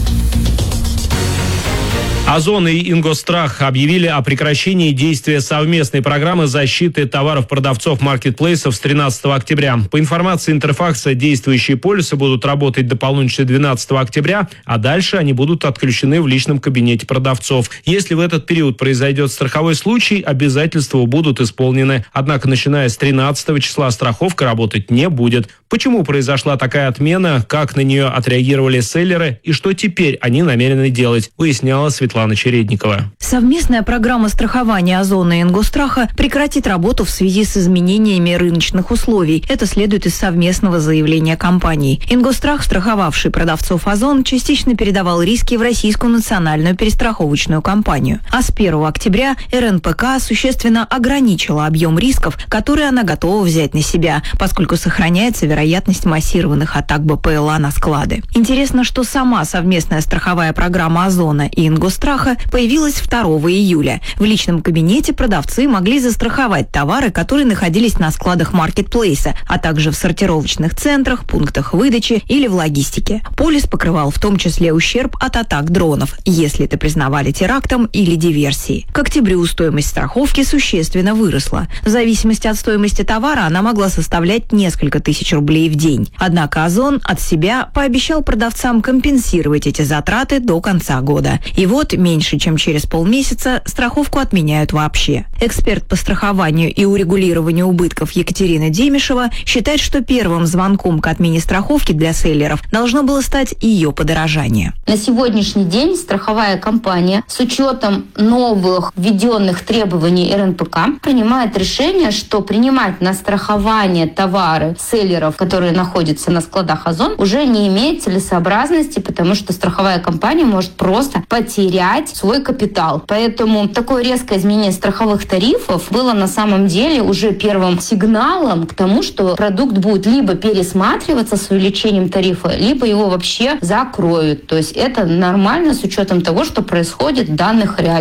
Озон и Ингосстрах объявили о прекращении действия совместной программы защиты товаров продавцов маркетплейсов с 13 октября. По информации Интерфакса, действующие полисы будут работать до полуночи 12 октября, а дальше они будут отключены в личном кабинете продавцов. Если в этот период произойдет страховой случай, обязательства будут исполнены. Однако, начиная с 13 числа страховка работать не будет. Почему произошла такая отмена, как на нее отреагировали селлеры и что теперь они намерены делать, выясняла Светлана Чередникова. Совместная программа страхования Озона и Ингосстрах прекратит работу в связи с изменениями рыночных условий. Это следует из совместного заявления компаний. Ингосстрах, страховавший продавцов Озон, частично передавал риски в Российскую национальную перестраховочную компанию. А с 1 октября РНПК существенно ограничила объем рисков, которые она готова взять на себя, поскольку сохраняется вероятность массированных атак БПЛА на склады. Интересно, что сама совместная страховая программа Озона и Ингосстрах появилась 2 июля. В личном кабинете продавцы могли застраховать товары, которые находились на складах маркетплейса, а также в сортировочных центрах, пунктах выдачи или в логистике. Полис покрывал в том числе ущерб от атак дронов, если это признавали терактом или диверсией. К октябрю стоимость страховки существенно выросла. В зависимости от стоимости товара она могла составлять несколько тысяч рублей в день. Однако Озон от себя пообещал продавцам компенсировать эти затраты до конца года. И вот меньше чем через полмесяца страховку отменяют вообще. Эксперт по страхованию и урегулированию убытков Екатерина Демишева считает, что первым звонком к отмене страховки для селлеров должно было стать ее подорожание. На сегодняшний день страховая компания с учетом новых введенных требований РНПК принимает решение, что принимать на страхование товары селлеров, которые находятся на складах Озон, уже не имеет целесообразности, потому что страховая компания может просто потерять свой капитал. Поэтому такое резкое изменение страховых тарифов было на самом деле уже первым сигналом к тому, что продукт будет либо пересматриваться с увеличением тарифа, либо его вообще закроют. То есть это нормально с учетом того, что происходит в данных реалиях. К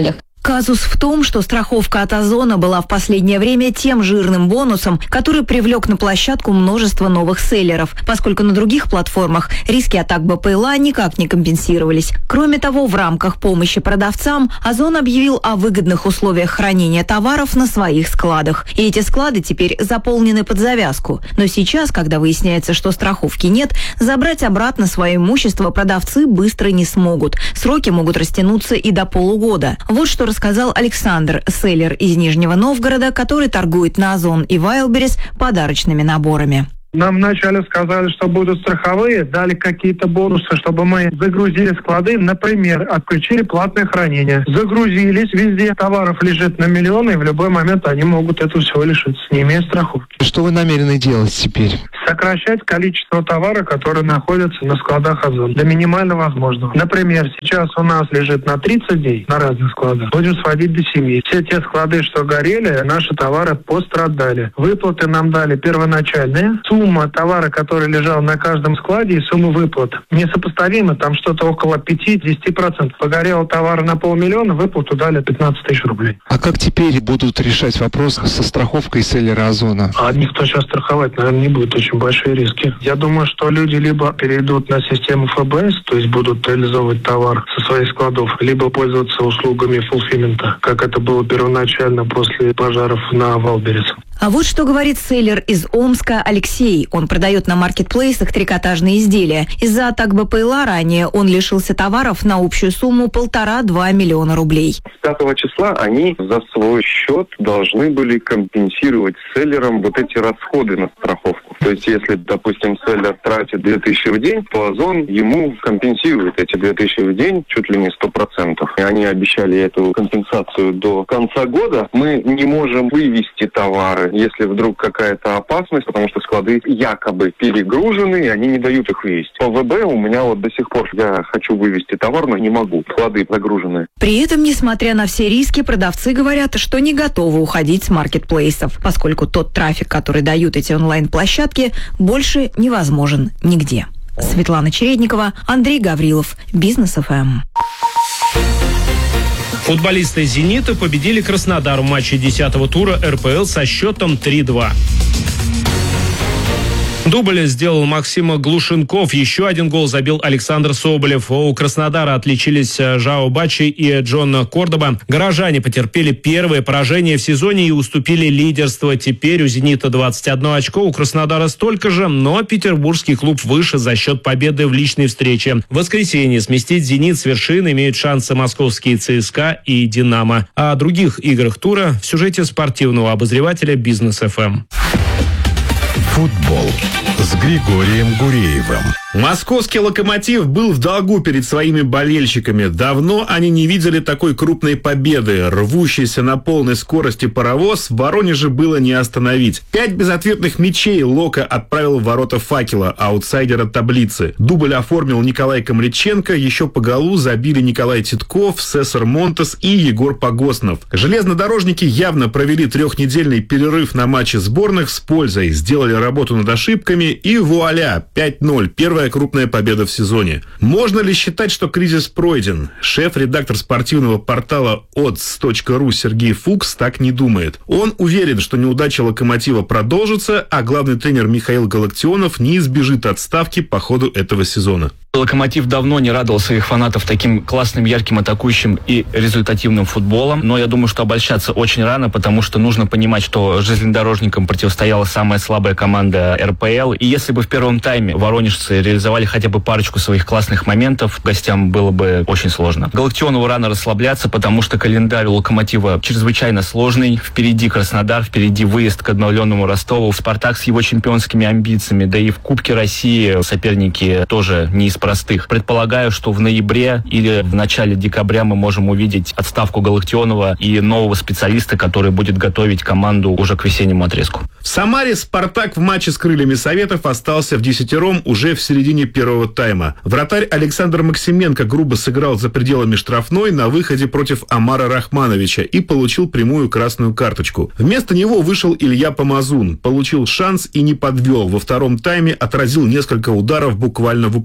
Казус в том, что страховка от Озона была в последнее время тем жирным бонусом, который привлек на площадку множество новых селлеров, поскольку на других платформах риски атак БПЛА никак не компенсировались. Кроме того, в рамках помощи продавцам Озон объявил о выгодных условиях хранения товаров на своих складах. И эти склады теперь заполнены под завязку. Но сейчас, когда выясняется, что страховки нет, забрать обратно свое имущество продавцы быстро не смогут. Сроки могут растянуться и до полугода. Вот что рассказал Александр, селлер из Нижнего Новгорода, который торгует на Озон и Wildberries подарочными наборами. Нам вначале сказали, что будут страховые, дали какие-то бонусы, чтобы мы загрузили склады. Например, отключили платное хранение. Загрузились, везде товаров лежит на миллионы, и в любой момент они могут этого всего лишиться, не имея страховки. Что вы намерены делать теперь? Сокращать количество товара, который находится на складах Озон, до минимально возможного. Например, сейчас у нас лежит на 30 дней на разных складах. Будем сводить до 7. Все те склады, что горели, наши товары пострадали. Выплаты нам дали первоначальные. Сумма товара, который лежал на каждом складе, и сумма выплат несопоставимы. Там что-то около 5-10%. Погорело товара на 500 000, выплату дали 15 000 рублей. А как теперь будут решать вопрос со страховкой селлера Озона? А никто сейчас страховать, наверное, не будет. Очень большие риски. Я думаю, что люди либо перейдут на систему ФБС, то есть будут реализовывать товар со своих складов, либо пользоваться услугами фулфилмента, как это было первоначально после пожаров на Wildberries. А вот что говорит селлер из Омска Алексей. Он продает на маркетплейсах трикотажные изделия. Из-за атак БПЛА ранее он лишился товаров на общую сумму 1,5-2 миллиона рублей. С 5 числа они за свой счет должны были компенсировать селлерам вот эти расходы на страховку. То есть, если, допустим, селлер тратит 2000 в день, то Озон ему компенсирует эти 2000 в день чуть ли не 100%. И они обещали эту компенсацию до конца года. Мы не можем вывести товары, если вдруг какая-то опасность, потому что склады якобы перегружены, и они не дают их вывести. По ВБ у меня вот до сих пор я хочу вывести товар, но не могу. Склады загружены. При этом, несмотря на все риски, продавцы говорят, что не готовы уходить с маркетплейсов, поскольку тот трафик, который дают эти онлайн-площадки, больше невозможен нигде. Светлана Чередникова, Андрей Гаврилов, Бизнес ФМ. Футболисты «Зенита» победили Краснодар в матче 10-го тура РПЛ со счетом 3-2. Дубль сделал Максим Глушенков. Еще один гол забил Александр Соболев. У Краснодара отличились Жао Бачи и Джон Кордоба. Горожане потерпели первое поражение в сезоне и уступили лидерство. Теперь у «Зенита» 21 очко, у Краснодара столько же, но петербургский клуб выше за счет победы в личной встрече. В воскресенье сместить «Зенит» с вершины имеют шансы московские ЦСКА и «Динамо». О других играх тура в сюжете спортивного обозревателя «Бизнес ФМ». Футбол с Григорием Гуреевым. Московский «Локомотив» был в долгу перед своими болельщиками. Давно они не видели такой крупной победы. Рвущийся на полной скорости паровоз в Воронеже было не остановить. 5 безответных мячей Лока отправил в ворота «Факела», аутсайдера таблицы. Дубль оформил Николай Комриченко, еще по голу забили Николай Титков, Сесар Монтес и Егор Погоснов. Железнодорожники явно провели 3-недельный перерыв на матче сборных с пользой, сделали работу над ошибками и вуаля, 5-0, первая крупная победа в сезоне. Можно ли считать, что кризис пройден? Шеф-редактор спортивного портала odds.ru Сергей Фукс так не думает. Он уверен, что неудача «Локомотива» продолжится, а главный тренер Михаил Галактионов не избежит отставки по ходу этого сезона. «Локомотив» давно не радовал своих фанатов таким классным, ярким, атакующим и результативным футболом. Но я думаю, что обольщаться очень рано, потому что нужно понимать, что железнодорожникам противостояла самая слабая команда РПЛ. И если бы в первом тайме воронежцы реализовали хотя бы парочку своих классных моментов, гостям было бы очень сложно. Галактионову рано расслабляться, потому что календарь у «Локомотива» чрезвычайно сложный. Впереди Краснодар, впереди выезд к обновленному Ростову, «Спартак» с его чемпионскими амбициями, да и в Кубке России соперники тоже не из простых. Предполагаю, что в ноябре или в начале декабря мы можем увидеть отставку Галактионова и нового специалиста, который будет готовить команду уже к весеннему отрезку. В Самаре «Спартак» в матче с «Крыльями Советов» остался в десятером уже в середине первого тайма. Вратарь Александр Максименко грубо сыграл за пределами штрафной на выходе против Омара Рахмановича и получил прямую красную карточку. Вместо него вышел Илья Помазун, получил шанс и не подвел. Во втором тайме отразил несколько ударов буквально в упор.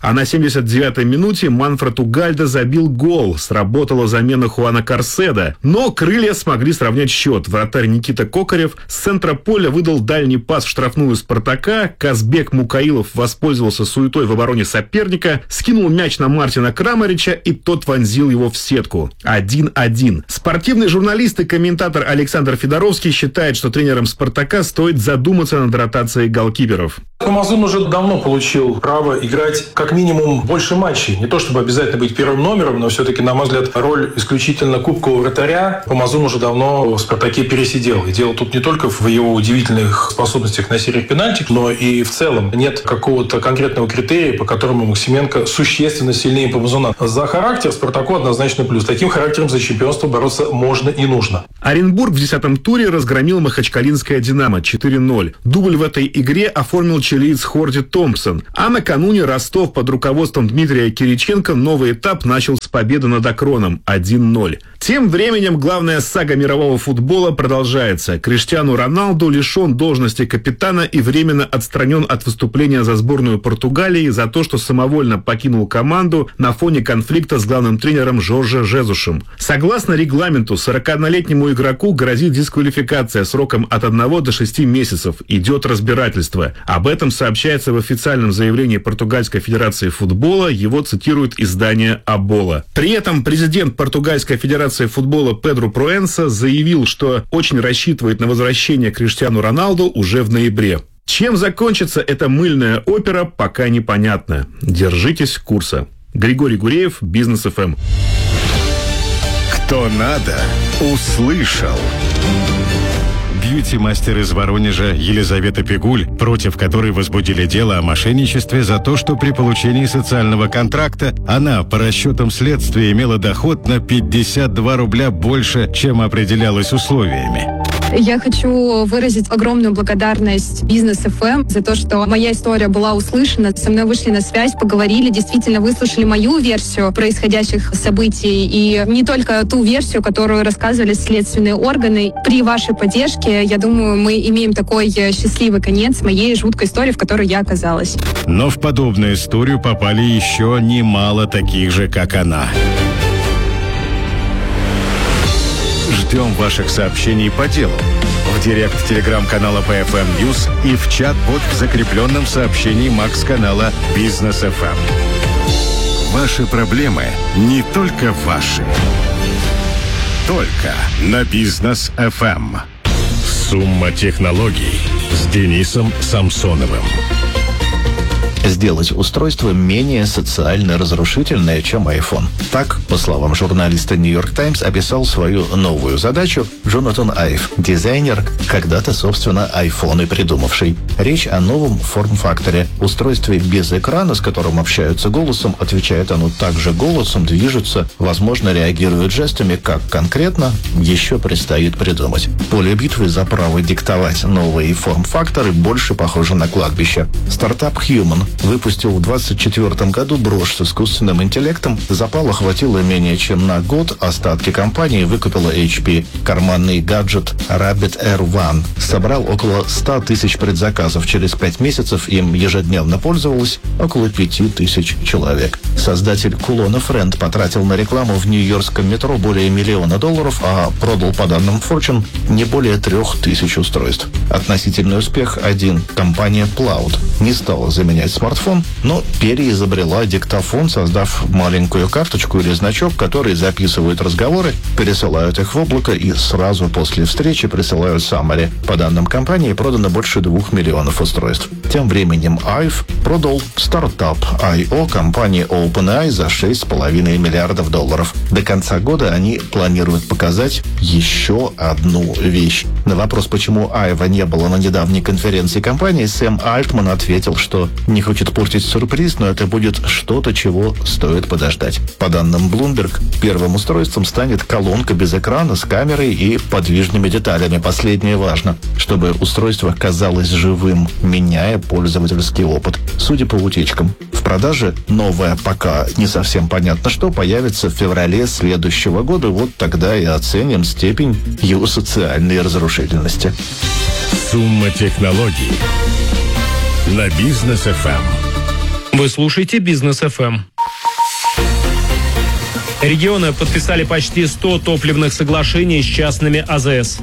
А на 79-й минуте Манфред Угальда забил гол. Сработала замена Хуана Карседа. Но крылья смогли сравнять счет. Вратарь Никита Кокарев с центра поля выдал дальний пас в штрафную «Спартака». Казбек Мукаилов воспользовался суетой в обороне соперника, скинул мяч на Мартина Крамарича, и тот вонзил его в сетку. 1-1. Спортивный журналист и комментатор Александр Федоровский считает, что тренерам «Спартака» стоит задуматься над ротацией голкиперов. Амазон уже давно получил право играть как минимум больше матчей. Не то чтобы обязательно быть первым номером, но все-таки, на мой взгляд, роль исключительно кубкового вратаря Амазон уже давно в «Спартаке» пересидел. И дело тут не только в его удивительных способностях на сериях пенальти, но и в целом нет какого-то конкретного критерия, по которому Максименко существенно сильнее Амазона. За характер «Спартаку» однозначно плюс. Таким характером за чемпионство бороться можно и нужно. Оренбург в 10-м туре разгромил махачкалинское «Динамо» 4-0. Дубль в этой игре оформил чилиец Хорди Томпсон. А накануне Ростов под руководством Дмитрия Кириченко новый этап начал с победы над Акроном 1-0. Тем временем главная сага мирового футбола продолжается. Криштиану Роналду лишен должности капитана и временно отстранен от выступления за сборную Португалии за то, что самовольно покинул команду на фоне конфликта с главным тренером Жорже Жезусом. Согласно регламенту, 41-летнему игроку грозит дисквалификация сроком от 1 до 6 месяцев. Идет разбирательство. Об этом сообщается в официальном заявлении Португальской Федерации футбола. Его цитирует издание «Абола». При этом президент Португальской Федерации футбола Педро Проэнса заявил, что очень рассчитывает на возвращение Криштиану Роналду уже в ноябре. Чем закончится эта мыльная опера, пока непонятно. Держитесь курса. Григорий Гуреев, Бизнес ФМ. Кто надо, услышал. Бьюти-мастер из Воронежа Елизавета Пигуль, против которой возбудили дело о мошенничестве за то, что при получении социального контракта она, по расчетам следствия, имела доход на 52 рубля больше, чем определялось условиями. Я хочу выразить огромную благодарность Бизнес ФМ за то, что моя история была услышана. Со мной вышли на связь, поговорили, действительно выслушали мою версию происходящих событий и не только ту версию, которую рассказывали следственные органы. При вашей поддержке, я думаю, мы имеем такой счастливый конец моей жуткой истории, в которой я оказалась. Но в подобную историю попали еще немало таких же, как она. Ждем ваших сообщений по делу. В директ телеграм-канала PFM News и в чат-бот в закрепленном сообщении Макс-канала Бизнес FM. Ваши проблемы не только ваши. Только на Бизнес FM. Сумма технологий с Денисом Самсоновым. Сделать устройство менее социально разрушительное, чем iPhone. Так, по словам журналиста New York Times, описал свою новую задачу Джонатан Айв, дизайнер, когда-то, собственно, iPhone и придумавший. Речь о новом форм-факторе. Устройстве без экрана, с которым общаются голосом, отвечает оно также голосом, движется, возможно, реагирует жестами, как конкретно, еще предстоит придумать. Поле битвы за право диктовать новые форм-факторы больше похоже на кладбище. Стартап Human выпустил в 2024 году брошь с искусственным интеллектом. Запала хватило менее чем на год. Остатки компании выкупила HP. Карманный гаджет Rabbit Air One собрал около 100 тысяч предзаказов. Через 5 месяцев им ежедневно пользовалось около 5000 человек. Создатель кулона Friend потратил на рекламу в нью-йоркском метро более $1 миллион, а продал, по данным Fortune, не более 3000 устройств. Относительный успех один. Компания Plaud не стала заменять смартфон, но переизобрела диктофон, создав маленькую карточку или значок, которые записывают разговоры, пересылают их в облако и сразу после встречи присылают summary. По данным компании, продано больше 2 миллионов устройств. Тем временем Айв продал стартап I.O. компании OpenAI за $6,5 миллиардов. До конца года они планируют показать еще одну вещь. На вопрос, почему Айва не было на недавней конференции компании, Сэм Альтман ответил, что не хочет портить сюрприз, но это будет что-то, чего стоит подождать. По данным Bloomberg, первым устройством станет колонка без экрана с камерой и подвижными деталями. Последнее важно, чтобы устройство казалось живым, меняя пользовательский опыт. Судя по утечкам, в продаже новое, пока не совсем понятно что, появится в феврале следующего года. Вот тогда и оценим степень его социальной разрушительности. Сумма технологий на Бизнес FM. Вы слушаете «Бизнес ФМ». Регионы подписали почти 100 топливных соглашений с частными АЗС.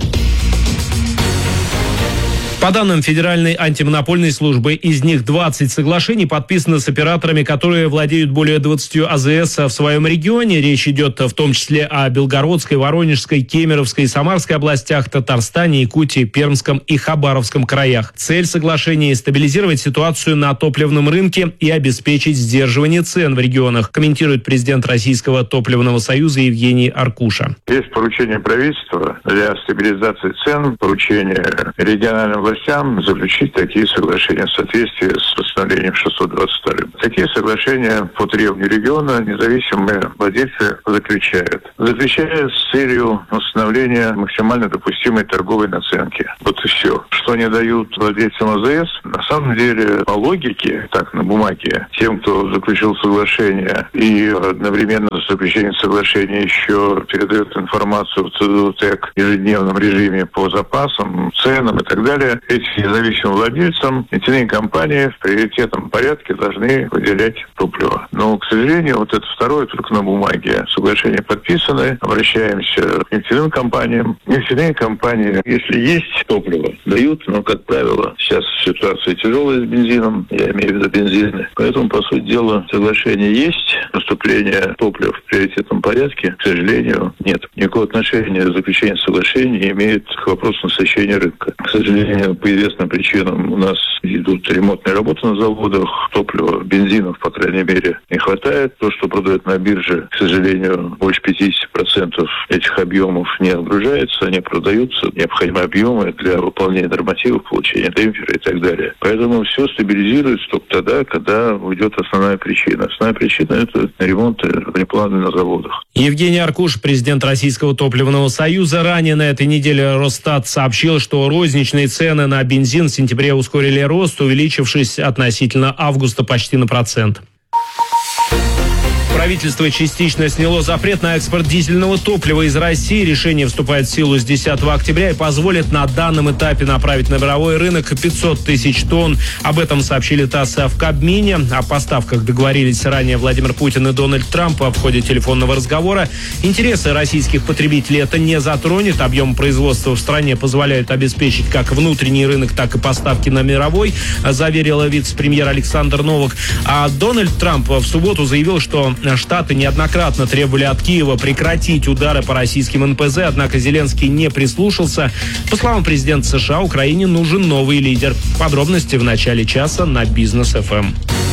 По данным Федеральной антимонопольной службы, из них 20 соглашений подписаны с операторами, которые владеют более 20 АЗС в своем регионе. Речь идет в том числе о Белгородской, Воронежской, Кемеровской и Самарской областях, Татарстане, Якутии, Пермском и Хабаровском краях. Цель соглашений – стабилизировать ситуацию на топливном рынке и обеспечить сдерживание цен в регионах, комментирует президент Российского топливного союза Евгений Аркуша. Есть поручение правительства для стабилизации цен, поручение региональным властям заключить такие соглашения в соответствии с постановлением 622. Такие соглашения по требованию региона независимые владельцы заключают. Заключают с целью установления максимально допустимой торговой наценки. Вот и все. Что они дают владельцам АЗС? На самом деле, по логике, так на бумаге, тем, кто заключил соглашение и одновременно с заключением соглашения еще передает информацию в ЦДУТЭК в ежедневном режиме по запасам, ценам и так далее, эти независимым владельцам нефтяные компании в приоритетном порядке должны выделять топливо. Но, к сожалению, вот это второе только на бумаге. Соглашения подписаны, обращаемся к нефтяным компаниям. Нефтяные компании, если есть топливо, дают, но, как правило, сейчас ситуация тяжелая с бензином, я имею в виду бензины. Поэтому, по сути дела, соглашение есть, поступление топлива в приоритетном порядке, к сожалению, нет. Никакого отношения заключение соглашения не имеет к вопросу насыщения рынка. К сожалению, по известным причинам у нас идут ремонтные работы на заводах, топлива, бензинов, по крайней мере, не хватает. То, что продают на бирже, к сожалению, больше 50% этих объемов не отгружается, не продаются. Необходимые объемы для выполнения нормативов, получения демпфера и так далее. Поэтому все стабилизируется только тогда, когда уйдет основная причина. Основная причина – это ремонт внеплановый на заводах. Евгений Аркуш, президент Российского топливного союза. Ранее на этой неделе Росстат сообщил, что розничные цены на бензин в сентябре ускорили рост, увеличившись относительно августа почти на 1%. Правительство частично сняло запрет на экспорт дизельного топлива из России. Решение вступает в силу с 10 октября и позволит на данном этапе направить на мировой рынок 500 тысяч тонн. Об этом сообщили ТАСС в Кабмине. О поставках договорились ранее Владимир Путин и Дональд Трамп в ходе телефонного разговора. Интересы российских потребителей это не затронет. Объем производства в стране позволяют обеспечить как внутренний рынок, так и поставки на мировой, заверил вице-премьер Александр Новак. А Дональд Трамп в субботу заявил, что Штаты неоднократно требовали от Киева прекратить удары по российским НПЗ, однако Зеленский не прислушался. По словам президента США, Украине нужен новый лидер. Подробности в начале часа на Бизнес ФМ.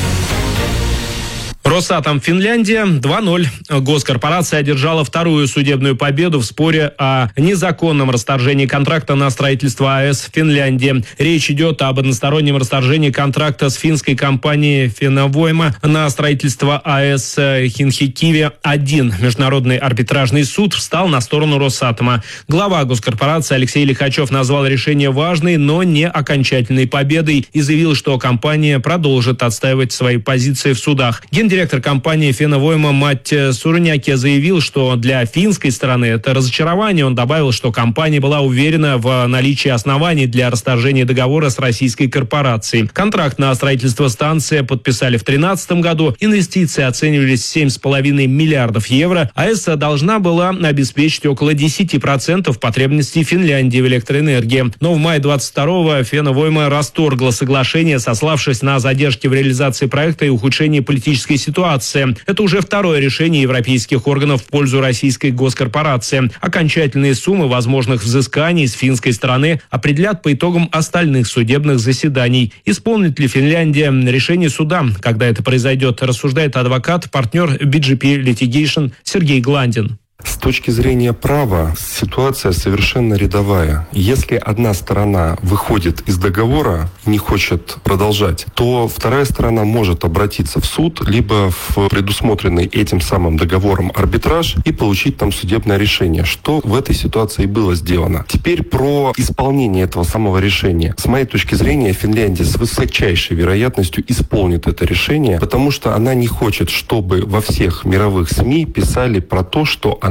Росатом Финляндия 2-0. Госкорпорация одержала вторую судебную победу в споре о незаконном расторжении контракта на строительство АЭС в Финляндии. Речь идет об одностороннем расторжении контракта с финской компанией Фенновойма на строительство АЭС Хинхикиви-1. Международный арбитражный суд встал на сторону Росатома. Глава госкорпорации Алексей Лихачев назвал решение важной, но не окончательной победой и заявил, что компания продолжит отстаивать свои позиции в судах. Гендиректор компании Фенновойма Матти Сурняки заявил, что для финской стороны это разочарование. Он добавил, что компания была уверена в наличии оснований для расторжения договора с российской корпорацией. Контракт на строительство станции подписали в 2013 году. Инвестиции оценивались в 7,5 миллиардов евро. АЭС должна была обеспечить около 10% потребностей Финляндии в электроэнергии. Но в мае 22-го Фенновойма расторгла соглашение, сославшись на задержки в реализации проекта и ухудшение политической ситуации. Это уже второе решение европейских органов в пользу российской госкорпорации. Окончательные суммы возможных взысканий с финской стороны определят по итогам остальных судебных заседаний. Исполнит ли Финляндия решение суда? Когда это произойдет, рассуждает адвокат, партнер BGP Litigation Сергей Гландин. С точки зрения права ситуация совершенно рядовая. Если одна сторона выходит из договора и не хочет продолжать, то вторая сторона может обратиться в суд, либо в предусмотренный этим самым договором арбитраж и получить там судебное решение, что в этой ситуации было сделано. Теперь про исполнение этого самого решения. С моей точки зрения, Финляндия с высочайшей вероятностью исполнит это решение, потому что она не хочет, чтобы во всех мировых СМИ писали про то, что она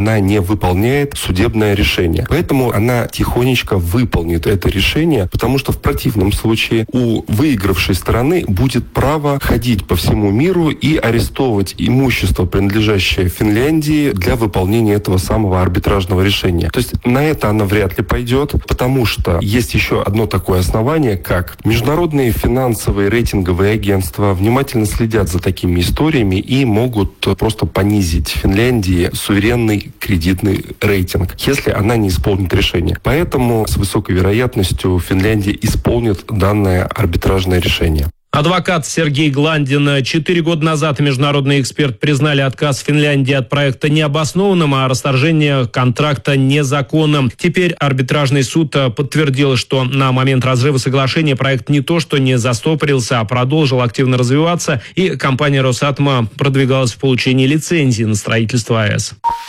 она не выполняет судебное решение. Поэтому она тихонечко выполнит это решение, потому что в противном случае у выигравшей стороны будет право ходить по всему миру и арестовывать имущество, принадлежащее Финляндии, для выполнения этого самого арбитражного решения. То есть на это она вряд ли пойдет, потому что есть еще одно такое основание, как международные финансовые рейтинговые агентства внимательно следят за такими историями и могут просто понизить Финляндии суверенный кредитный рейтинг, если она не исполнит решение. Поэтому с высокой вероятностью Финляндия исполнит данное арбитражное решение. Адвокат Сергей Гландин. 4 года назад международный эксперт признали отказ Финляндии от проекта необоснованным, а расторжение контракта незаконным. Теперь арбитражный суд подтвердил, что на момент разрыва соглашения проект не то что не застопорился, а продолжил активно развиваться, и компания «Росатом» продвигалась в получении лицензии на строительство АЭС.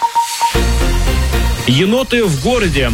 Еноты в городе.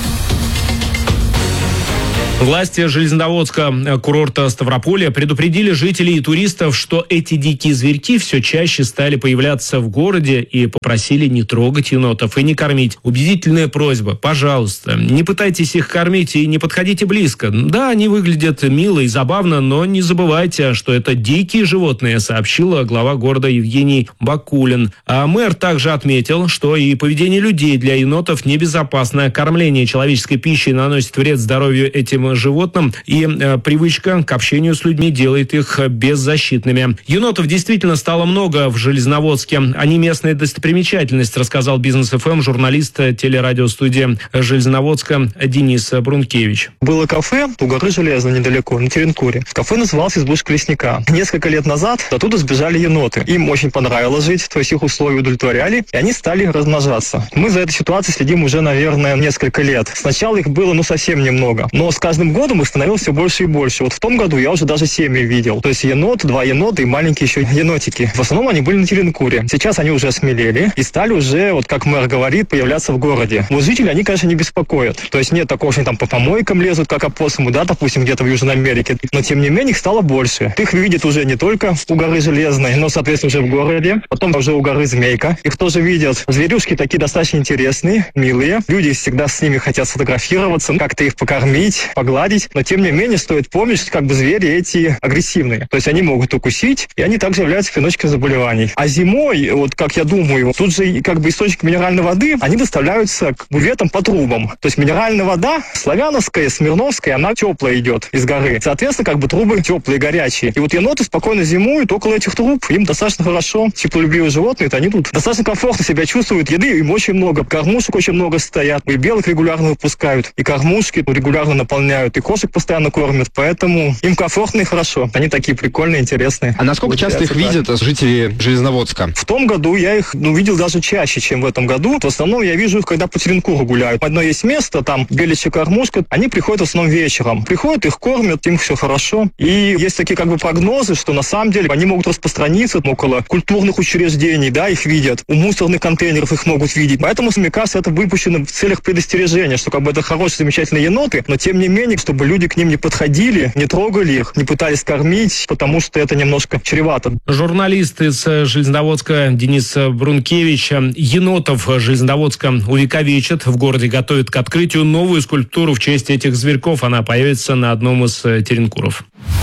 Власти железнодорожного курорта Ставрополья предупредили жителей и туристов, что эти дикие зверьки все чаще стали появляться в городе, и попросили не трогать енотов и не кормить. Убедительная просьба: пожалуйста, не пытайтесь их кормить и не подходите близко. Да, они выглядят мило и забавно, но не забывайте, что это дикие животные, сообщила глава города Евгений Бакулин. А мэр также отметил, что и поведение людей для енотов небезопасно. Кормление человеческой пищей наносит вред здоровью этим животным, и привычка к общению с людьми делает их беззащитными. Енотов действительно стало много в Железноводске. Они местная достопримечательность, рассказал Бизнес ФМ журналист телерадиостудии Железноводска Денис Брункевич. Было кафе у горы Железной недалеко, на Теренкуре. Кафе называлось «Избушка лесника». Несколько лет назад оттуда сбежали еноты. Им очень понравилось жить, то есть их условия удовлетворяли, и они стали размножаться. Мы за этой ситуацией следим уже, наверное, несколько лет. Сначала их было, совсем немного, но с каждым годом их становилось все больше и больше. Вот в том году я уже даже семьи видел. То есть енот, 2 енота и маленькие еще енотики. В основном они были на Теренкуре. Сейчас они уже осмелели и стали уже, вот как мэр говорит, появляться в городе. Вот жители, они, конечно, не беспокоят. То есть нет такого, что они там по помойкам лезут, как опоссумы, да, допустим, где-то в Южной Америке. Но, тем не менее, их стало больше. Их видят уже не только у горы Железной, но, соответственно, уже в городе. Потом уже у горы Змейка. Их тоже видят. Зверюшки такие достаточно интересные, милые. Люди всегда с ними хотят сфотографироваться, как-то их покормить, погладить, но тем не менее стоит помнить, что звери эти агрессивные. То есть они могут укусить, и они также являются переносчиками заболеваний. А зимой, вот как я думаю, тут же источник минеральной воды, они доставляются к буветам по трубам. То есть минеральная вода славяновская, смирновская, она теплая идет из горы. Соответственно, трубы теплые, горячие. И вот еноты спокойно зимуют около этих труб, им достаточно хорошо. Теплолюбивые животные, они тут достаточно комфортно себя чувствуют. Еды им очень много, кормушек очень много стоят, и белок регулярно выпускают, и кормушки регулярно наполняют, и кошек постоянно кормят, поэтому им комфортно и хорошо. Они такие прикольные, интересные. А насколько часто их видят жители Железноводска? В том году я их видел даже чаще, чем в этом году. В основном я вижу их, когда по Теренкуру гуляют. Одно есть место, там беличья кормушка, они приходят в основном вечером. Приходят, их кормят, им все хорошо. И есть такие прогнозы, что на самом деле они могут распространиться около культурных учреждений, да, их видят. У мусорных контейнеров их могут видеть. Поэтому, мне кажется, это выпущено в целях предостережения, что это хорошие, замечательные еноты, но тем не менее, чтобы люди к ним не подходили, не трогали их, не пытались кормить, потому что это немножко чревато. Журналист из Железноводска Денис Брункевич. Енотов Железноводска увековечат. В городе готовят к открытию новую скульптуру в честь этих зверьков. Она появится на одном из теренкуров.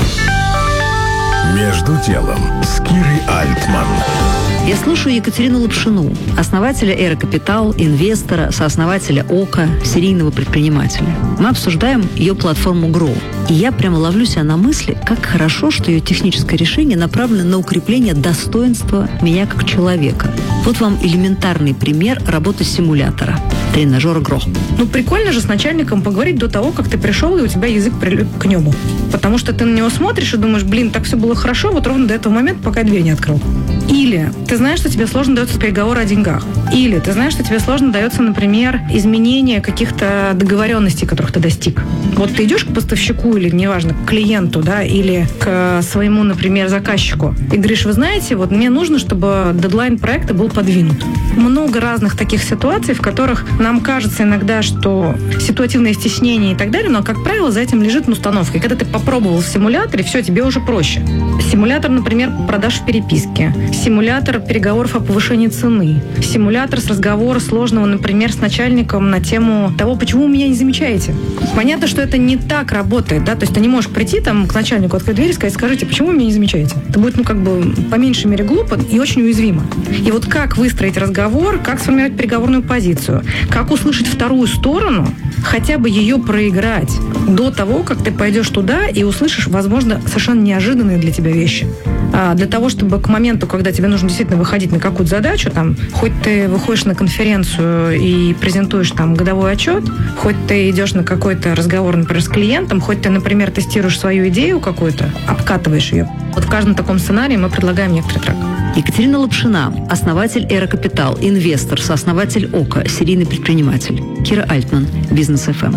Между делом с Кирой Альтман. Я слушаю Екатерину Лапшину, основателя «Эра Капитал», инвестора, сооснователя ОКО, серийного предпринимателя. Мы обсуждаем ее платформу Grow. И я прямо ловлю себя на мысли, как хорошо, что ее техническое решение направлено на укрепление достоинства меня как человека. Вот вам элементарный пример работы симулятора. Тренажера Grow. Прикольно же с начальником поговорить до того, как ты пришел, и у тебя язык прилип к небу. Потому что ты на него смотришь и думаешь, так все было хорошо, вот ровно до этого момента, пока я дверь не открыл. Или ты знаешь, что тебе сложно дается переговоры о деньгах. Или ты знаешь, что тебе сложно дается, например, изменение каких-то договоренностей, которых ты достиг. Вот ты идешь к поставщику или, неважно, к клиенту, да, или к своему, например, заказчику, и говоришь, вы знаете, мне нужно, чтобы дедлайн проекта был подвинут. Много разных таких ситуаций, в которых нам кажется иногда, что ситуативное стеснение и так далее, но, как правило, за этим лежит установка. И когда ты попробовал в симуляторе, все, тебе уже проще. Симулятор, например, продаж в переписке. симулятор переговоров о повышении цены, симулятор с разговора сложного, например, с начальником на тему того, почему вы меня не замечаете. Понятно, что это не так работает, да, то есть ты не можешь прийти там к начальнику, открыть дверь и сказать: скажите, почему вы меня не замечаете? Это будет, по меньшей мере глупо и очень уязвимо. И вот как выстроить разговор, как сформировать переговорную позицию, как услышать вторую сторону, хотя бы ее проиграть до того, как ты пойдешь туда и услышишь, возможно, совершенно неожиданные для тебя вещи. Для того, чтобы к моменту, когда тебе нужно действительно выходить на какую-то задачу, там, хоть ты выходишь на конференцию и презентуешь там годовой отчет, хоть ты идешь на какой-то разговор, например, с клиентом, хоть ты, например, тестируешь свою идею какую-то, обкатываешь ее. Вот в каждом таком сценарии мы предлагаем некоторый трек. Екатерина Лапшина, основатель Эра Капитал, инвестор, сооснователь ОКА, серийный предприниматель. Кира Альтман, Бизнес ФМ.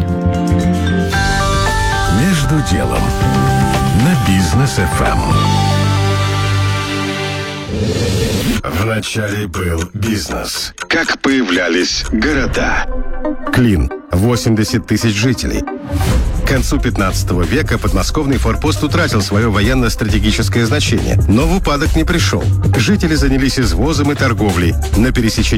Между делом на Бизнес ФМ. Вначале был бизнес. Как появлялись города. Клин. 80 тысяч жителей. К концу 15 века подмосковный форпост утратил свое военно-стратегическое значение, но в упадок не пришел. Жители занялись извозом и торговлей. На пересечении